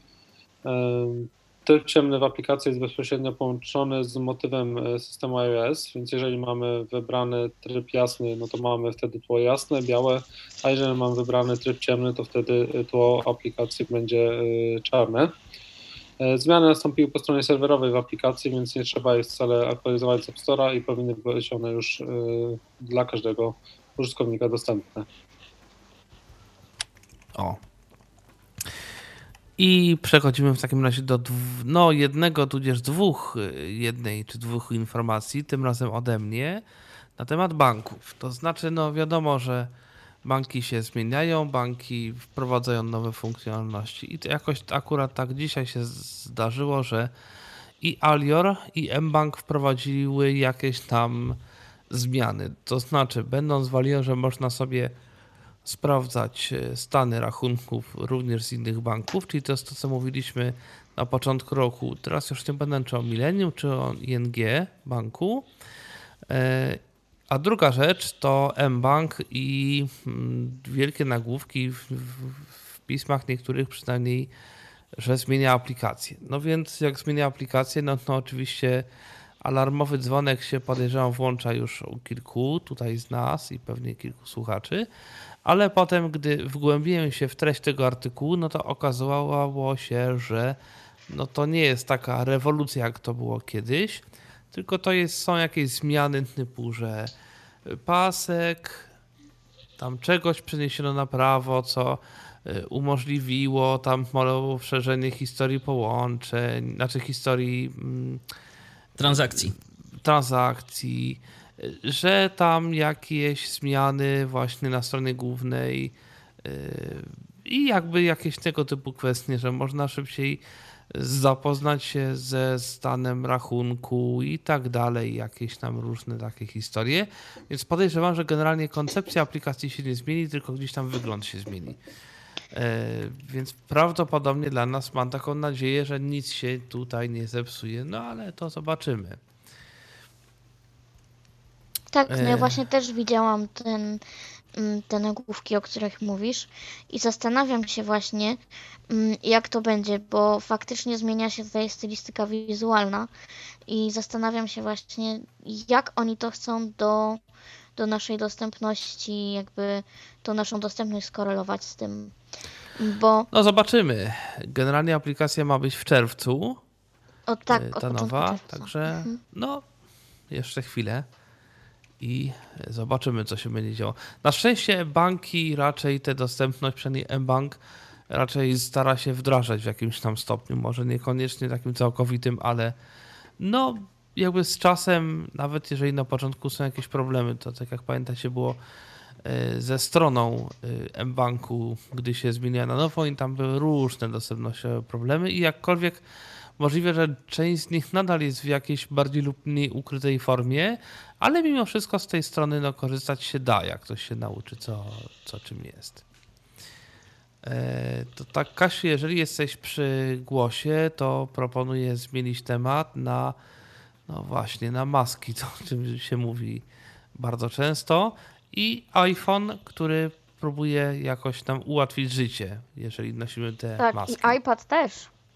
Tryb ciemny w aplikacji jest bezpośrednio połączony z motywem systemu iOS, więc jeżeli mamy wybrany tryb jasny, no to mamy wtedy tło jasne, białe, a jeżeli mamy wybrany tryb ciemny, to wtedy tło aplikacji będzie czarne. Zmiany nastąpiły po stronie serwerowej w aplikacji, więc nie trzeba ich wcale aktualizować z App Store'a i powinny być one już dla każdego użytkownika dostępne. I przechodzimy w takim razie do jednego, tudzież jednej czy dwóch informacji, tym razem ode mnie, na temat banków. To znaczy, wiadomo, że banki się zmieniają, banki wprowadzają nowe funkcjonalności i to jakoś akurat tak dzisiaj się zdarzyło, że i Alior, i mBank wprowadziły jakieś tam zmiany. To znaczy, będąc w Aliorze można sobie sprawdzać stany rachunków również z innych banków, czyli to jest to, co mówiliśmy na początku roku. Teraz już nie będę czy o Millennium, czy o ING banku. A druga rzecz to mBank i wielkie nagłówki w pismach niektórych przynajmniej że zmienia aplikację. No więc jak zmienia aplikację, no to oczywiście alarmowy dzwonek się, podejrzewam, włącza już u kilku tutaj z nas i pewnie kilku słuchaczy, ale potem, gdy wgłębiłem się w treść tego artykułu, no to okazało się, że no to nie jest taka rewolucja, jak to było kiedyś, tylko to są jakieś zmiany typu, że pasek, tam czegoś przeniesiono na prawo, co umożliwiło tam poszerzenie historii połączeń, znaczy historii transakcji, że tam jakieś zmiany właśnie na stronie głównej i jakby jakieś tego typu kwestie, że można szybciej zapoznać się ze stanem rachunku i tak dalej, jakieś tam różne takie historie, więc podejrzewam, że generalnie koncepcja aplikacji się nie zmieni, tylko gdzieś tam wygląd się zmieni. Więc prawdopodobnie dla nas, mam taką nadzieję, że nic się tutaj nie zepsuje, no ale to zobaczymy. Tak, no ja właśnie też widziałam te nagłówki, o których mówisz i zastanawiam się właśnie, jak to będzie, bo faktycznie zmienia się tutaj stylistyka wizualna i zastanawiam się właśnie, jak oni to chcą do naszej dostępności, jakby tą naszą dostępność skorelować z tym, bo... No zobaczymy. Generalnie aplikacja ma być w czerwcu, ta nowa, czerwca. Także no jeszcze chwilę i zobaczymy, co się będzie działo. Na szczęście banki raczej tę dostępność, przynajmniej mBank, raczej stara się wdrażać w jakimś tam stopniu, może niekoniecznie takim całkowitym, ale no jakby z czasem, nawet jeżeli na początku są jakieś problemy, to tak jak pamiętacie było ze stroną mBanku, gdy się zmieniła na nową i tam były różne dostępnościowe problemy i jakkolwiek możliwe, że część z nich nadal jest w jakiejś bardziej lub mniej ukrytej formie, ale mimo wszystko z tej strony no, korzystać się da, jak ktoś się nauczy, co czym jest. To tak, Kasiu, jeżeli jesteś przy głosie, to proponuję zmienić temat na, no właśnie, na maski, to o czym się mówi bardzo często, i iPhone, który próbuje jakoś nam ułatwić życie, jeżeli nosimy te maski. Tak, i iPad też.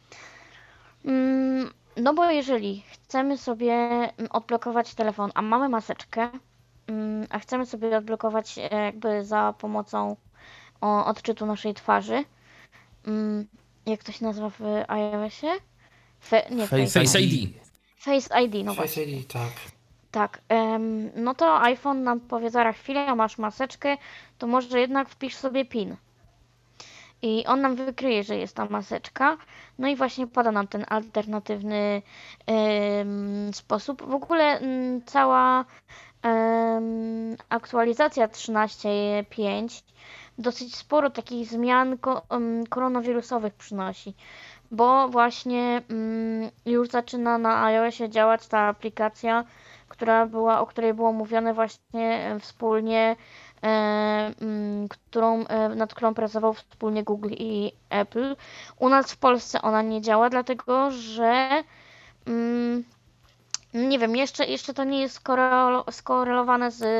No bo jeżeli chcemy sobie odblokować telefon, a mamy maseczkę, a chcemy sobie odblokować jakby za pomocą odczytu naszej twarzy, jak to się nazywa w iOSie? Face ID. Face ID, no Face właśnie. ID, tak. Tak, no to iPhone nam powie zaraz chwilę, masz maseczkę, to może jednak wpisz sobie PIN. I on nam wykryje, że jest ta maseczka, no i właśnie poda nam ten alternatywny sposób. W ogóle cała aktualizacja 13.5 dosyć sporo takich zmian koronawirusowych przynosi, bo właśnie już zaczyna na iOSie działać ta aplikacja, o której było mówione właśnie wspólnie, nad którą pracował wspólnie Google i Apple. U nas w Polsce ona nie działa, dlatego że nie wiem, jeszcze to nie jest skorelowane z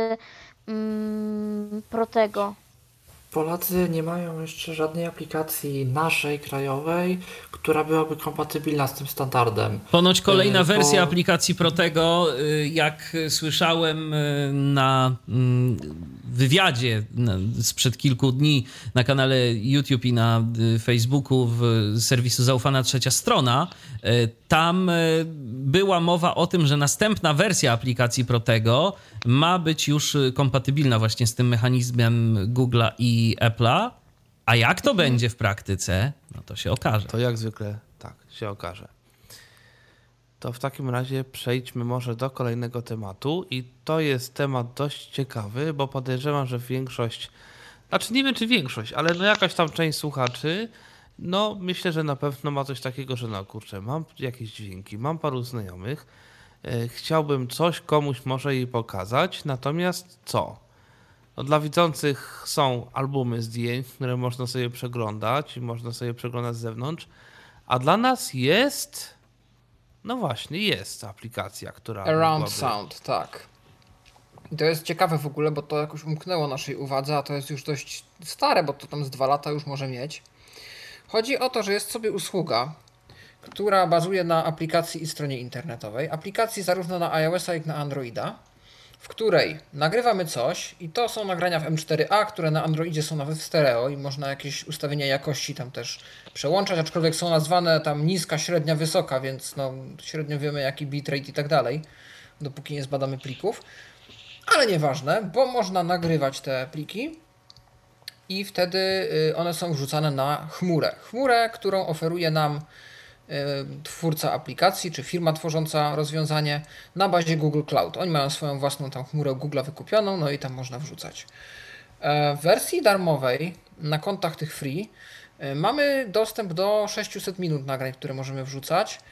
Protego. Polacy nie mają jeszcze żadnej aplikacji naszej, krajowej, która byłaby kompatybilna z tym standardem. Ponoć kolejna wersja aplikacji Protego, jak słyszałem na wywiadzie sprzed kilku dni na kanale YouTube i na Facebooku z serwisu Zaufana Trzecia Strona, tam była mowa o tym, że następna wersja aplikacji Protego ma być już kompatybilna właśnie z tym mechanizmem Google'a i Apple'a, a jak to będzie w praktyce, no to się okaże. To jak zwykle tak się okaże. To w takim razie przejdźmy może do kolejnego tematu i to jest temat dość ciekawy, bo podejrzewam, że większość, znaczy nie wiem czy większość, ale no jakaś tam część słuchaczy, no myślę, że na pewno ma coś takiego, że no kurczę, mam jakieś dźwięki, mam paru znajomych, chciałbym coś komuś może jej pokazać, natomiast co? No dla widzących są albumy zdjęć, które można sobie przeglądać i można sobie przeglądać z zewnątrz, a dla nas jest, no właśnie, jest aplikacja, która... Around Sound, tak. I to jest ciekawe w ogóle, bo to jakoś umknęło naszej uwadze, a to jest już dość stare, bo to tam z 2 lata już może mieć. Chodzi o to, że jest sobie usługa, która bazuje na aplikacji i stronie internetowej. Aplikacji zarówno na iOS-a, jak i na Androida, w której nagrywamy coś i to są nagrania w M4A, które na Androidzie są nawet w stereo i można jakieś ustawienia jakości tam też przełączać, aczkolwiek są nazwane tam niska, średnia, wysoka, więc no średnio wiemy jaki bitrate i tak dalej, dopóki nie zbadamy plików. Ale nieważne, bo można nagrywać te pliki i wtedy one są wrzucane na chmurę. Chmurę, którą oferuje nam twórca aplikacji, czy firma tworząca rozwiązanie na bazie Google Cloud. Oni mają swoją własną tam chmurę Google'a wykupioną, no i tam można wrzucać. W wersji darmowej na kontach tych free mamy dostęp do 600 minut nagrań, które możemy wrzucać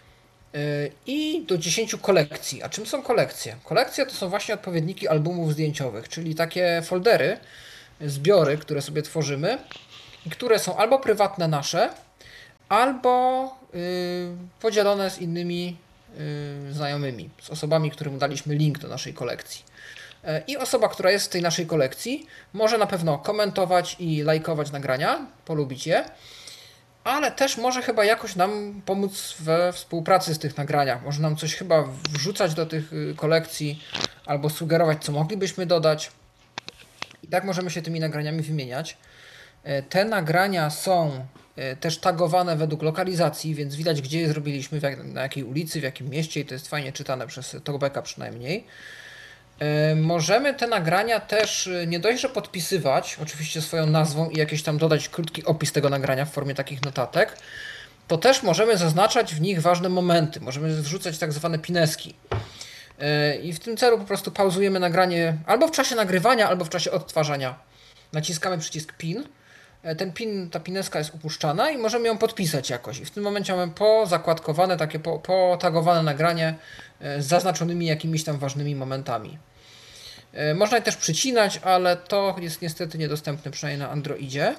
i do 10 kolekcji. A czym są kolekcje? Kolekcje to są właśnie odpowiedniki albumów zdjęciowych, czyli takie foldery, zbiory, które sobie tworzymy i które są albo prywatne nasze, albo podzielone z innymi znajomymi, z osobami, którym daliśmy link do naszej kolekcji. I osoba, która jest w tej naszej kolekcji, może na pewno komentować i lajkować nagrania, polubić je, ale też może chyba jakoś nam pomóc we współpracy z tych nagraniach. Może nam coś chyba wrzucać do tych kolekcji, albo sugerować, co moglibyśmy dodać. I tak możemy się tymi nagraniami wymieniać. Te nagrania są też tagowane według lokalizacji, więc widać, gdzie je zrobiliśmy, na jakiej ulicy, w jakim mieście i to jest fajnie czytane przez talkbacka przynajmniej. Możemy te nagrania też nie dość, że podpisywać, oczywiście swoją nazwą i jakieś tam dodać krótki opis tego nagrania w formie takich notatek, to też możemy zaznaczać w nich ważne momenty, możemy wrzucać tak zwane pineski. I w tym celu po prostu pauzujemy nagranie albo w czasie nagrywania, albo w czasie odtwarzania. Naciskamy przycisk pin. Ta pineska jest upuszczana i możemy ją podpisać jakoś. I w tym momencie mamy pozakładkowane, takie potagowane nagranie z zaznaczonymi jakimiś tam ważnymi momentami. Można je też przycinać, ale to jest niestety niedostępne, przynajmniej na Androidzie.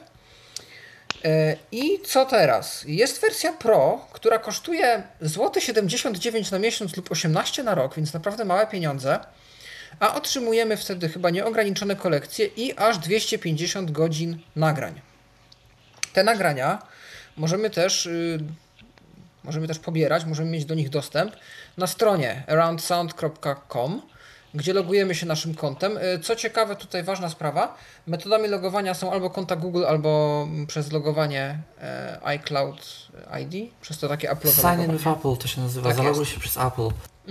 I co teraz? Jest wersja Pro, która kosztuje złoty 79 na miesiąc lub 18 na rok, więc naprawdę małe pieniądze. A otrzymujemy wtedy chyba nieograniczone kolekcje i aż 250 godzin nagrań. Te nagrania możemy też pobierać, możemy mieć do nich dostęp na stronie aroundsound.com, gdzie logujemy się naszym kontem. Co ciekawe, tutaj ważna sprawa, metodami logowania są albo konta Google, albo przez logowanie iCloud ID, przez to takie Apple'owe Sign in logowanie. with Apple to się nazywa, tak zaloguj się przez Apple.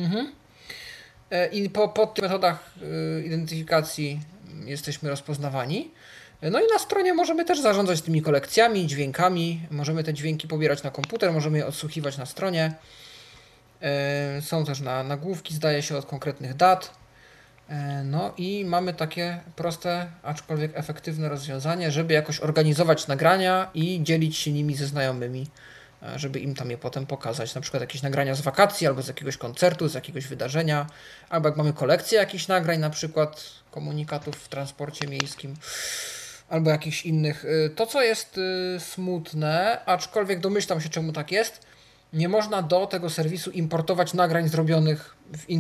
I po tych metodach identyfikacji jesteśmy rozpoznawani. No i na stronie możemy też zarządzać tymi kolekcjami, dźwiękami. Możemy te dźwięki pobierać na komputer, możemy je odsłuchiwać na stronie. Są też nagłówki, zdaje się, od konkretnych dat. No i mamy takie proste, aczkolwiek efektywne rozwiązanie, żeby jakoś organizować nagrania i dzielić się nimi ze znajomymi, żeby im tam je potem pokazać. Na przykład jakieś nagrania z wakacji, albo z jakiegoś koncertu, z jakiegoś wydarzenia, albo jak mamy kolekcję jakichś nagrań, na przykład komunikatów w transporcie miejskim, albo jakichś innych. To, co jest smutne, aczkolwiek domyślam się, czemu tak jest, nie można do tego serwisu importować nagrań zrobionych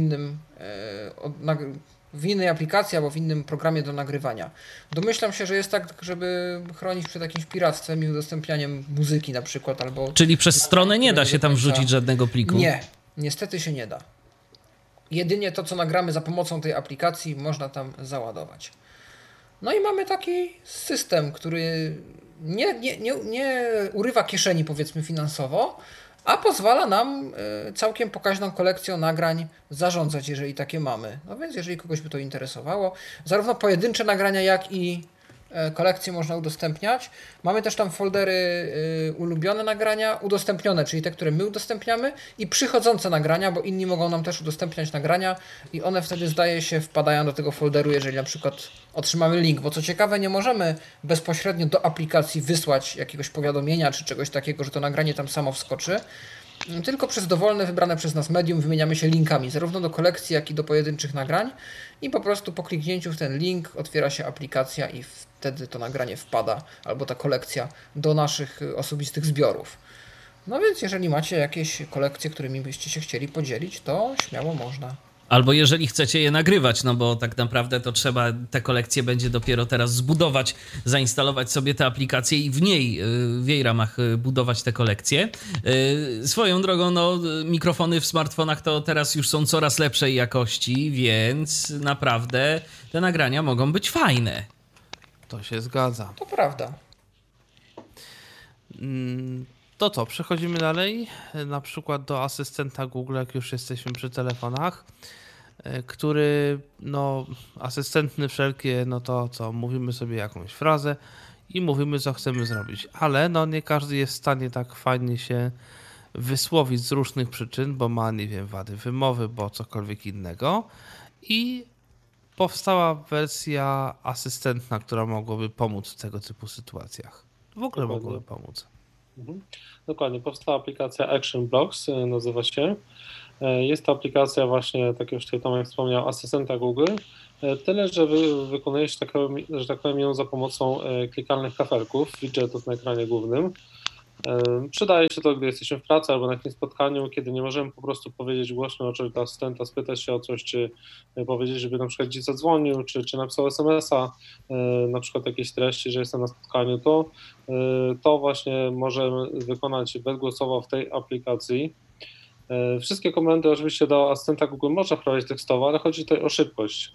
w innej aplikacji albo w innym programie do nagrywania. Domyślam się, że jest tak, żeby chronić przed jakimś piractwem i udostępnianiem muzyki na przykład, albo... Czyli przez stronę nie da się tam wrzucić żadnego pliku? Nie, niestety się nie da. Jedynie to, co nagramy za pomocą tej aplikacji, można tam załadować. No i mamy taki system, który nie urywa kieszeni, powiedzmy, finansowo, a pozwala nam całkiem pokaźną kolekcją nagrań zarządzać, jeżeli takie mamy. No więc jeżeli kogoś by to interesowało, zarówno pojedyncze nagrania, jak i kolekcje można udostępniać. Mamy też tam foldery ulubione nagrania, udostępnione, czyli te, które my udostępniamy, i przychodzące nagrania, bo inni mogą nam też udostępniać nagrania i one wtedy, zdaje się, wpadają do tego folderu, jeżeli na przykład otrzymamy link, bo co ciekawe, nie możemy bezpośrednio do aplikacji wysłać jakiegoś powiadomienia czy czegoś takiego, że to nagranie tam samo wskoczy, tylko przez dowolne, wybrane przez nas medium wymieniamy się linkami, zarówno do kolekcji, jak i do pojedynczych nagrań, i po prostu po kliknięciu w ten link otwiera się aplikacja i wtedy to nagranie wpada, albo ta kolekcja, do naszych osobistych zbiorów. No więc jeżeli macie jakieś kolekcje, którymi byście się chcieli podzielić, to śmiało można. Albo jeżeli chcecie je nagrywać, no bo tak naprawdę to trzeba te kolekcje będzie dopiero teraz zbudować, zainstalować sobie tę aplikację i w jej ramach budować te kolekcje. Swoją drogą, no mikrofony w smartfonach to teraz już są coraz lepszej jakości, więc naprawdę te nagrania mogą być fajne. To się zgadza. To prawda. To co, przechodzimy dalej, na przykład do asystenta Google, jak już jesteśmy przy telefonach, który, no, asystentny wszelkie, no to co, mówimy sobie jakąś frazę i mówimy, co chcemy zrobić, ale no nie każdy jest w stanie tak fajnie się wysłowić z różnych przyczyn, bo ma, nie wiem, wady wymowy, bo cokolwiek innego i powstała wersja asystentna, która mogłaby pomóc w tego typu sytuacjach. W ogóle mogłaby pomóc. Dokładnie, powstała aplikacja Action Blocks, nazywa się. Jest to aplikacja właśnie, tak jak już tutaj Tomek wspomniał, asystenta Google. Tyle, że wykonuje się, że tak powiem, ją za pomocą klikalnych kafelków, widgetów na ekranie głównym. Przydaje się to, gdy jesteśmy w pracy albo na jakimś spotkaniu, kiedy nie możemy po prostu powiedzieć głośno oczywiście do asystenta, spytać się o coś, czy powiedzieć, żeby na przykład gdzieś zadzwonił, czy napisał SMS-a, na przykład jakieś treści, że jestem na spotkaniu, to właśnie możemy wykonać bezgłosowo w tej aplikacji. Wszystkie komendy oczywiście do asystenta Google można wprowadzić tekstowo, ale chodzi tutaj o szybkość.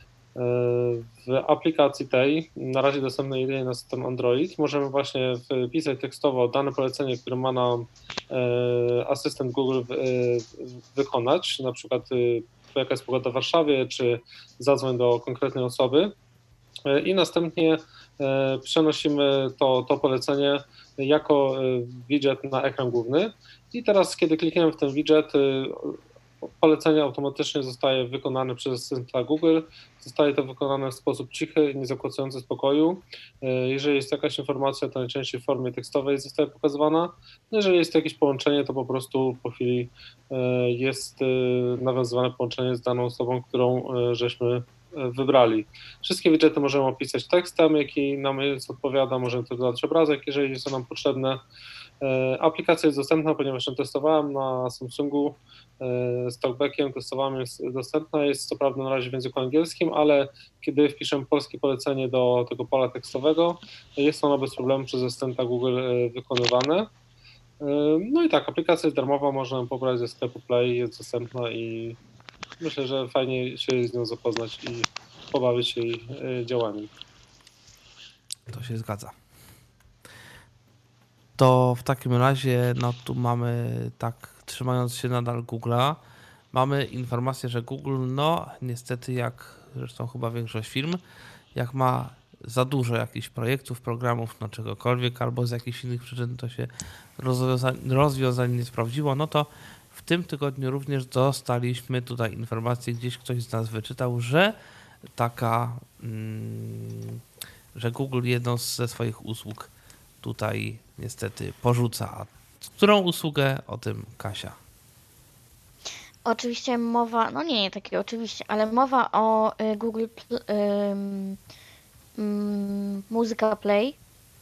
W aplikacji tej, na razie dostępnej jedynie na system Android, możemy właśnie wpisać tekstowo dane polecenie, które ma nam asystent Google wykonać, na przykład jaka jest pogoda w Warszawie, czy zadzwoń do konkretnej osoby i następnie przenosimy to polecenie jako widget na ekran główny i teraz, kiedy klikniemy w ten widget, polecenie automatycznie zostaje wykonane przez asystenta Google. Zostaje to wykonane w sposób cichy, niezakłócający spokoju. Jeżeli jest jakaś informacja, to najczęściej w formie tekstowej zostaje pokazywana. Jeżeli jest jakieś połączenie, to po prostu po chwili jest nawiązywane połączenie z daną osobą, którą żeśmy wybrali. Wszystkie widgety możemy opisać tekstem, jaki nam odpowiada, możemy też dodać obrazek, jeżeli jest to nam potrzebne. Aplikacja jest dostępna, ponieważ ją testowałem na Samsungu z talkbackiem, testowałem, jest dostępna, jest co prawda na razie w języku angielskim, ale kiedy wpiszę polskie polecenie do tego pola tekstowego, jest ono bez problemu przez asystenta Google wykonywane. No i tak, aplikacja jest darmowa, można ją pobrać ze sklepu Play, jest dostępna i myślę, że fajnie się z nią zapoznać i pobawić się jej działaniem. To się zgadza. To w takim razie, no tu mamy, tak trzymając się nadal Google'a, mamy informację, że Google, no niestety jak zresztą chyba większość firm, jak ma za dużo jakichś projektów, programów, no czegokolwiek, albo z jakichś innych przyczyn to się rozwiązanie nie sprawdziło, no to w tym tygodniu również dostaliśmy tutaj informację, gdzieś ktoś z nas wyczytał, że że Google jedną ze swoich usług tutaj niestety porzuca. A którą usługę? O tym Kasia. Oczywiście mowa, no nie takie oczywiście, ale mowa o Google Muzyka Play.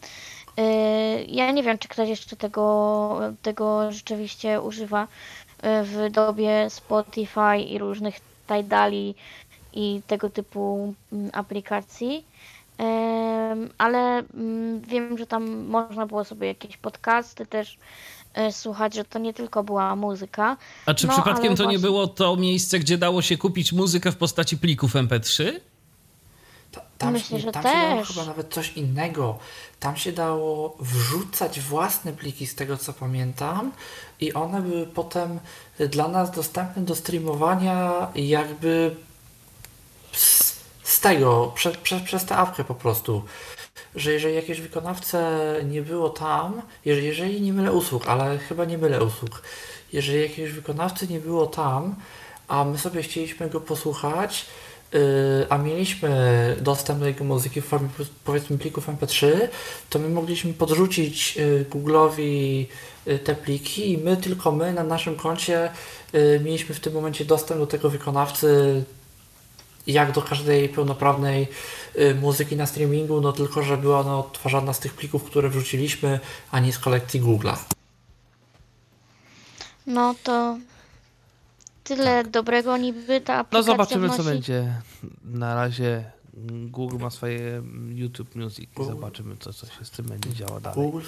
Ja nie wiem, czy ktoś jeszcze tego rzeczywiście używa w dobie Spotify i różnych Tidali i tego typu aplikacji. Ale wiem, że tam można było sobie jakieś podcasty też słuchać, że to nie tylko była muzyka. A czy przypadkiem to nie było to miejsce, gdzie dało się kupić muzykę w postaci plików MP3? Myślę, że tam też. się dało chyba nawet coś innego. Tam się dało wrzucać własne pliki, z tego co pamiętam, i one były potem dla nas dostępne do streamowania jakby z tego, przez tę apkę po prostu. Że jeżeli jakieś wykonawcę nie było tam, jeżeli nie mylę usług, ale chyba nie mylę usług, jeżeli jakiegoś wykonawcy nie było tam, a my sobie chcieliśmy go posłuchać, a mieliśmy dostęp do jego muzyki w formie, powiedzmy, plików MP3, to my mogliśmy podrzucić Google'owi te pliki i tylko my na naszym koncie mieliśmy w tym momencie dostęp do tego wykonawcy jak do każdej pełnoprawnej muzyki na streamingu, no tylko, że była ona odtwarzana z tych plików, które wrzuciliśmy, a nie z kolekcji Google'a. No tyle dobrego niby ta aplikacja No zobaczymy, co wnosi. będzie. Na razie Google ma swoje YouTube Music i zobaczymy, co się z tym będzie działo dalej. Google,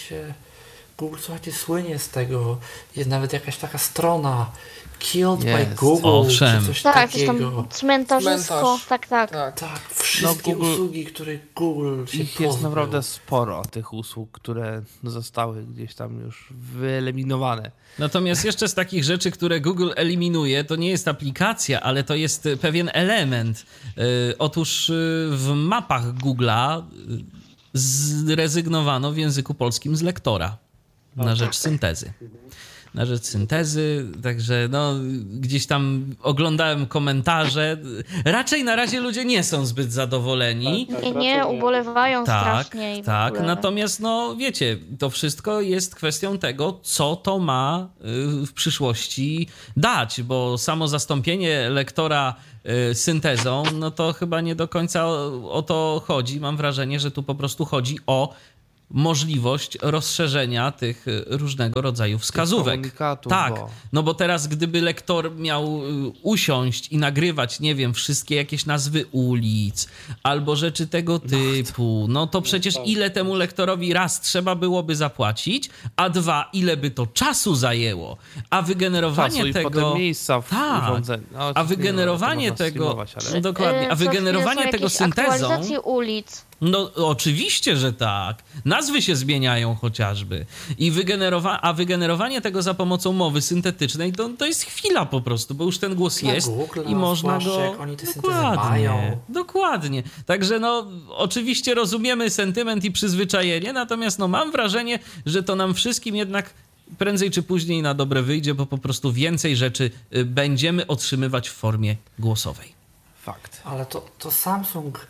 słuchajcie, słynie z tego. Jest nawet jakaś taka strona Killed by Google, Owszem. czy coś Tak, coś takiego. tam cmentarzysko, tak. Tak, wszystkie Google- usługi, które Google się Ich jest pozbył. naprawdę sporo, tych usług, które zostały gdzieś tam już wyeliminowane. Natomiast jeszcze z takich rzeczy, które Google eliminuje, to nie jest aplikacja, ale to jest pewien element. Otóż w mapach Google'a zrezygnowano w języku polskim z lektora na rzecz syntezy. Na rzecz syntezy, także no, gdzieś tam oglądałem komentarze. Raczej na razie ludzie nie są zbyt zadowoleni. Nie, ubolewają Tak, strasznie. I w tak. ogóle. Natomiast no wiecie, to wszystko jest kwestią tego, co to ma w przyszłości dać, bo samo zastąpienie lektora syntezą, no to chyba nie do końca o to chodzi. Mam wrażenie, że tu po prostu chodzi o możliwość rozszerzenia tych różnego rodzaju wskazówek. komunikatów, Tak, bo- no bo teraz gdyby lektor miał usiąść i nagrywać, nie wiem, wszystkie jakieś nazwy ulic albo rzeczy tego typu, no to przecież ile temu lektorowi raz trzeba byłoby zapłacić, a dwa, ile by to czasu zajęło, a wygenerowanie Czasu i tego... potem miejsca w Tak, urządzeniu. No, a oczywiście wygenerowanie nie, to można tego... streamować, ale- Dokładnie, a Co chwilę wygenerowanie są tego jakieś syntezą... aktualizacje ulic. No oczywiście, że tak. Nazwy się zmieniają chociażby. I wygenerowanie tego za pomocą mowy syntetycznej to jest chwila po prostu, bo już ten głos Dla jest Google'a, i można zwłaszcza go... jak oni te syntezy mają. Dokładnie. Także no oczywiście rozumiemy sentyment i przyzwyczajenie, natomiast no mam wrażenie, że to nam wszystkim jednak prędzej czy później na dobre wyjdzie, bo po prostu więcej rzeczy będziemy otrzymywać w formie głosowej. Fakt. Ale to Samsung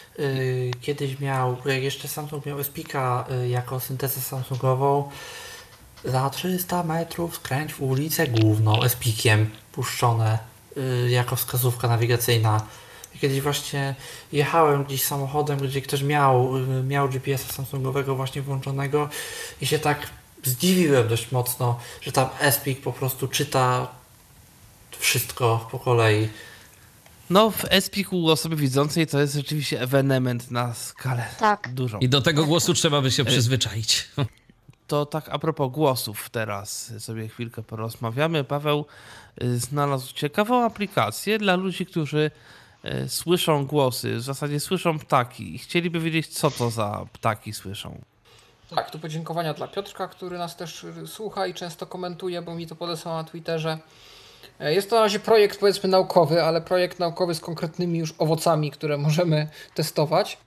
kiedyś miał, jak jeszcze Samsung miał SPIKA jako syntezę samsungową, za 300 metrów skręć w ulicę główną SPIKiem puszczone jako wskazówka nawigacyjna. Kiedyś właśnie jechałem gdzieś samochodem, gdzie ktoś miał GPS-a samsungowego właśnie włączonego i się tak zdziwiłem dość mocno, że tam SPIK po prostu czyta wszystko po kolei. No w SPIK u osoby widzącej to jest rzeczywiście ewenement na skalę dużą. I do tego głosu trzeba by się przyzwyczaić. To tak a propos głosów teraz sobie chwilkę porozmawiamy. Paweł znalazł ciekawą aplikację dla ludzi, którzy słyszą głosy, w zasadzie słyszą ptaki i chcieliby wiedzieć, co to za ptaki słyszą. Tak, tu podziękowania dla Piotrka, który nas też słucha i często komentuje, bo mi to podesłał na Twitterze. Jest to na razie projekt, powiedzmy, naukowy, ale projekt naukowy z konkretnymi już owocami, które możemy testować.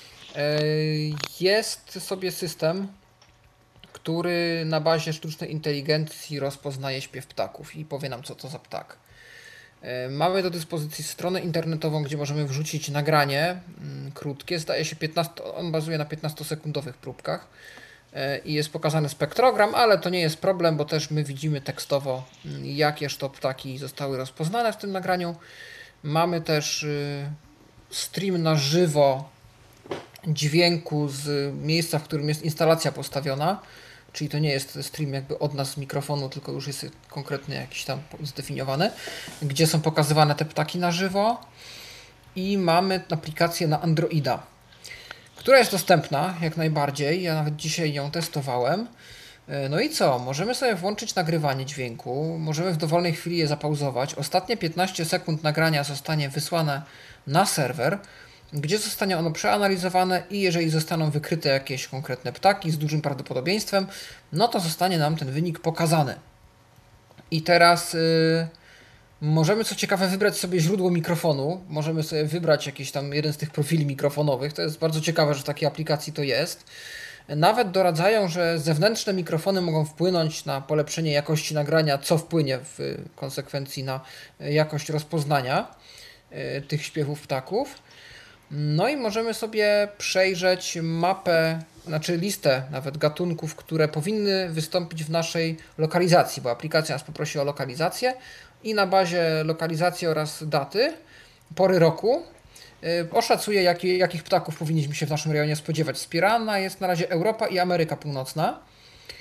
Jest sobie system, który na bazie sztucznej inteligencji rozpoznaje śpiew ptaków i powie nam, co to za ptak. Mamy do dyspozycji stronę internetową, gdzie możemy wrzucić nagranie krótkie, zdaje się on bazuje na 15-sekundowych próbkach i jest pokazany spektrogram, ale to nie jest problem, bo też my widzimy tekstowo, jakież to ptaki zostały rozpoznane w tym nagraniu. Mamy też stream na żywo dźwięku z miejsca, w którym jest instalacja postawiona, czyli to nie jest stream jakby od nas z mikrofonu, tylko już jest konkretnie jakiś tam zdefiniowany, gdzie są pokazywane te ptaki na żywo i mamy aplikację na Androida, która jest dostępna jak najbardziej, ja nawet dzisiaj ją testowałem. No i co? Możemy sobie włączyć nagrywanie dźwięku, możemy w dowolnej chwili je zapauzować. Ostatnie 15 sekund nagrania zostanie wysłane na serwer, gdzie zostanie ono przeanalizowane i jeżeli zostaną wykryte jakieś konkretne ptaki z dużym prawdopodobieństwem, no to zostanie nam ten wynik pokazany. I teraz możemy, co ciekawe, wybrać sobie źródło mikrofonu. Możemy sobie wybrać jakiś tam jeden z tych profili mikrofonowych. To jest bardzo ciekawe, że w takiej aplikacji to jest. Nawet doradzają, że zewnętrzne mikrofony mogą wpłynąć na polepszenie jakości nagrania, co wpłynie w konsekwencji na jakość rozpoznania tych śpiewów ptaków. No i możemy sobie przejrzeć mapę, znaczy listę nawet gatunków, które powinny wystąpić w naszej lokalizacji, bo aplikacja nas poprosi o lokalizację i na bazie lokalizacji oraz daty, pory roku oszacuje, jakich ptaków powinniśmy się w naszym rejonie spodziewać. Wspierana jest na razie Europa i Ameryka Północna.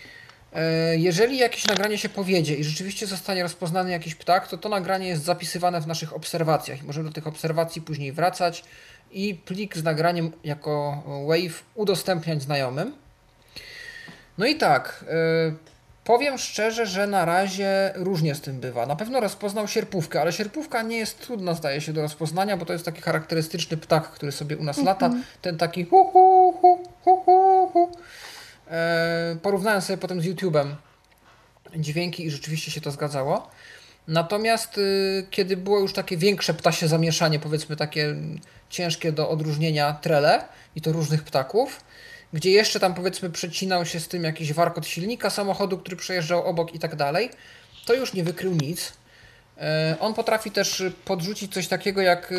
Jeżeli jakieś nagranie się powiedzie i rzeczywiście zostanie rozpoznany jakiś ptak, to nagranie jest zapisywane w naszych obserwacjach i możemy do tych obserwacji później wracać i plik z nagraniem jako WAV udostępniać znajomym. No i tak, powiem szczerze, że na razie różnie z tym bywa. Na pewno rozpoznał sierpówkę, ale sierpówka nie jest trudna, zdaje się, do rozpoznania, bo to jest taki charakterystyczny ptak, który sobie u nas lata. Ten taki hu hu hu hu hu hu. Porównałem sobie potem z YouTube'em dźwięki i rzeczywiście się to zgadzało. Natomiast kiedy było już takie większe ptasie zamieszanie, powiedzmy takie ciężkie do odróżnienia trele i to różnych ptaków, gdzie jeszcze tam powiedzmy przecinał się z tym jakiś warkot silnika samochodu, który przejeżdżał obok i tak dalej, to już nie wykrył nic. On potrafi też podrzucić coś takiego jak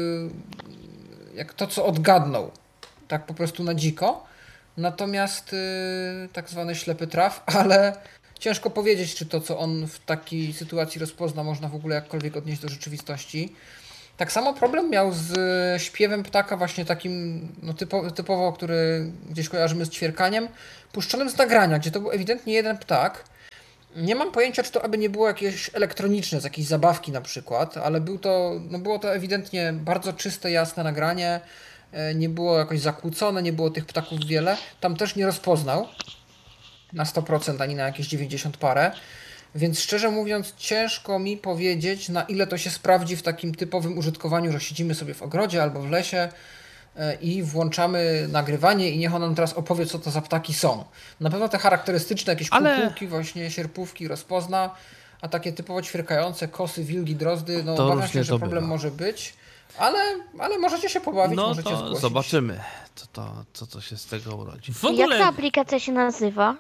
to, co odgadnął, tak po prostu na dziko. Natomiast tak zwany ślepy traf, ale ciężko powiedzieć, czy to, co on w takiej sytuacji rozpozna, można w ogóle jakkolwiek odnieść do rzeczywistości. Tak samo problem miał z śpiewem ptaka właśnie takim typowo, który gdzieś kojarzymy z ćwierkaniem, puszczonym z nagrania, gdzie to był ewidentnie jeden ptak. Nie mam pojęcia, czy to aby nie było jakieś elektroniczne, z jakiejś zabawki na przykład, ale było to ewidentnie bardzo czyste, jasne nagranie, nie było jakoś zakłócone, nie było tych ptaków wiele. Tam też nie rozpoznał na 100% ani na jakieś 90 parę. Więc szczerze mówiąc, ciężko mi powiedzieć, na ile to się sprawdzi w takim typowym użytkowaniu, że siedzimy sobie w ogrodzie albo w lesie i włączamy nagrywanie i niech on nam teraz opowie, co to za ptaki są. Na pewno te charakterystyczne jakieś kukułki, właśnie sierpówki rozpozna, a takie typowo ćwierkające kosy, wilgi, drozdy, no obawiam się, że problem może być. Ale możecie się pobawić, możecie zgłosić. No to zobaczymy, co to się z tego urodzi. Jak ta aplikacja się nazywa?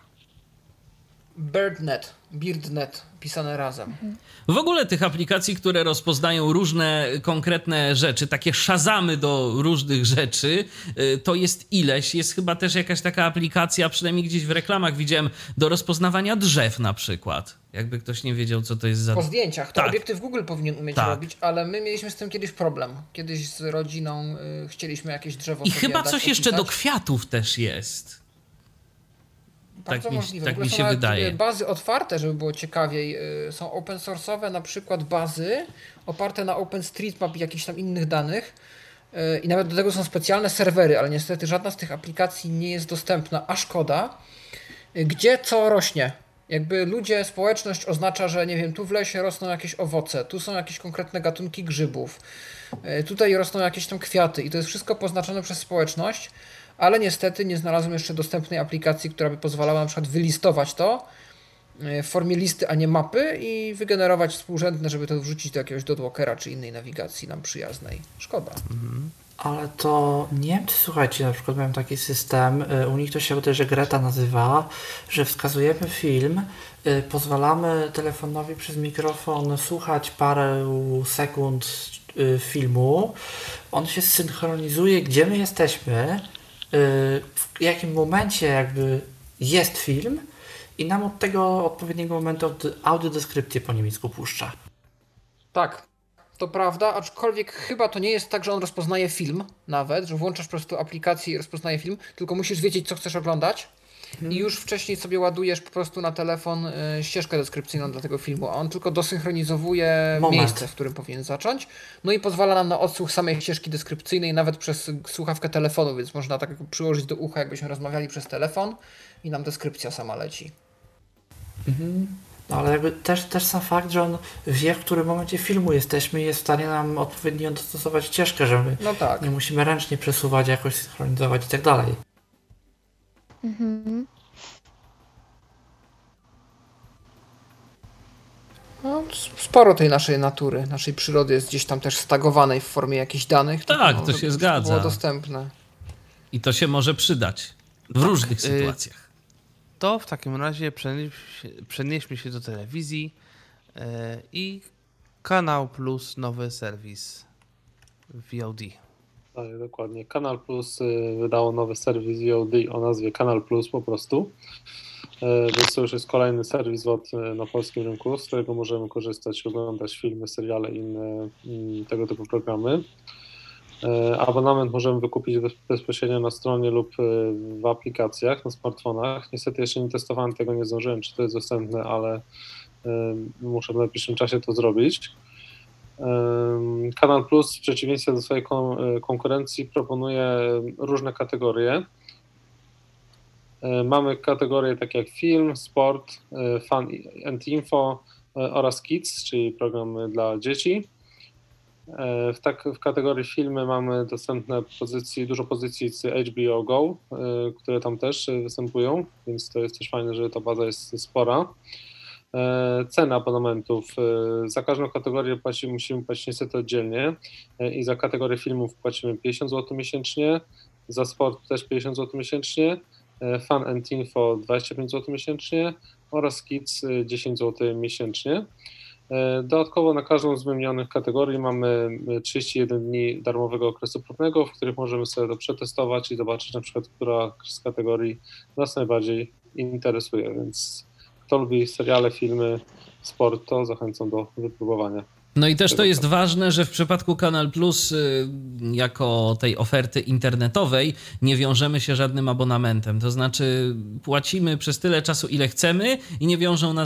Birdnet, pisane razem. W ogóle tych aplikacji, które rozpoznają różne konkretne rzeczy, takie szazamy do różnych rzeczy, to jest ileś. Jest chyba też jakaś taka aplikacja, przynajmniej gdzieś w reklamach widziałem, do rozpoznawania drzew na przykład. Jakby ktoś nie wiedział, co to jest za... Po zdjęciach. To tak. obiektyw Google powinien umieć robić, ale my mieliśmy z tym kiedyś problem. Kiedyś z rodziną chcieliśmy jakieś drzewo I chyba coś jeszcze do kwiatów też jest. Bardzo możliwe. Tak mi się wydaje. Bazy otwarte, żeby było ciekawiej, są open source'owe, na przykład bazy oparte na OpenStreetMap i jakichś tam innych danych i nawet do tego są specjalne serwery, ale niestety żadna z tych aplikacji nie jest dostępna, a szkoda. Gdzie co rośnie? Jakby ludzie, społeczność oznacza, że nie wiem, tu w lesie rosną jakieś owoce, tu są jakieś konkretne gatunki grzybów, tutaj rosną jakieś tam kwiaty i to jest wszystko poznaczone przez społeczność, ale niestety nie znalazłem jeszcze dostępnej aplikacji, która by pozwalała na przykład wylistować to w formie listy, a nie mapy i wygenerować współrzędne, żeby to wrzucić do jakiegoś dotwalkera czy innej nawigacji nam przyjaznej. Szkoda. Ale to Niemcy, słuchajcie, na przykład mają taki system, u nich to się bodajże Greta nazywa, że wskazujemy film, pozwalamy telefonowi przez mikrofon słuchać parę sekund filmu, on się synchronizuje, gdzie my jesteśmy, w jakim momencie jakby jest film i nam od tego odpowiedniego momentu audiodeskrypcję po niemiecku puszcza. Tak, to prawda, aczkolwiek chyba to nie jest tak, że on rozpoznaje film nawet, że włączasz po prostu aplikację i rozpoznaje film, tylko musisz wiedzieć, co chcesz oglądać i już wcześniej sobie ładujesz po prostu na telefon ścieżkę deskrypcyjną dla tego filmu, a on tylko dosynchronizowuje miejsce, w którym powinien zacząć, no i pozwala nam na odsłuch samej ścieżki deskrypcyjnej nawet przez słuchawkę telefonu, więc można tak przyłożyć do ucha, jakbyśmy rozmawiali przez telefon i nam deskrypcja sama leci. No ale jakby też sam fakt, że on wie, w którym momencie filmu jesteśmy i jest w stanie nam odpowiednio dostosować ścieżkę, że my nie musimy ręcznie przesuwać, jakoś synchronizować i tak dalej. No, sporo tej naszej natury, naszej przyrody jest gdzieś tam też stagowanej w formie jakichś danych. Tak, to się zgadza. Było dostępne. I to się może przydać w różnych sytuacjach. To w takim razie przenieśmy się do telewizji i Kanał Plus, nowy serwis VOD. Tak, dokładnie. Kanal Plus wydało nowy serwis VOD o nazwie Kanal Plus po prostu. Więc to już jest kolejny serwis na polskim rynku, z którego możemy korzystać, oglądać filmy, seriale i inne tego typu programy. Abonament możemy wykupić bezpośrednio na stronie lub w aplikacjach na smartfonach. Niestety jeszcze nie testowałem tego, nie zdążyłem, czy to jest dostępne, ale muszę w najbliższym czasie to zrobić. Kanal Plus w przeciwieństwie do swojej konkurencji proponuje różne kategorie. Mamy kategorie takie jak film, sport, fun and info oraz kids, czyli program dla dzieci. W kategorii filmy mamy dostępne dużo pozycji z HBO Go, które tam też występują, więc to jest też fajne, że ta baza jest spora. Ceny abonamentów. Za każdą kategorię musimy płacić niestety oddzielnie i za kategorię filmów płacimy 50 zł miesięcznie, za sport też 50 zł miesięcznie, Fun and Info 25 zł miesięcznie oraz Kids 10 zł miesięcznie. Dodatkowo na każdą z wymienionych kategorii mamy 31 dni darmowego okresu próbnego, w których możemy sobie to przetestować i zobaczyć na przykład, która z kategorii nas najbardziej interesuje, więc kto lubi seriale, filmy, sport, to zachęcam do wypróbowania. No i też to jest ważne, że w przypadku Kanal Plus jako tej oferty internetowej nie wiążemy się żadnym abonamentem. To znaczy płacimy przez tyle czasu, ile chcemy i nie wiążą nas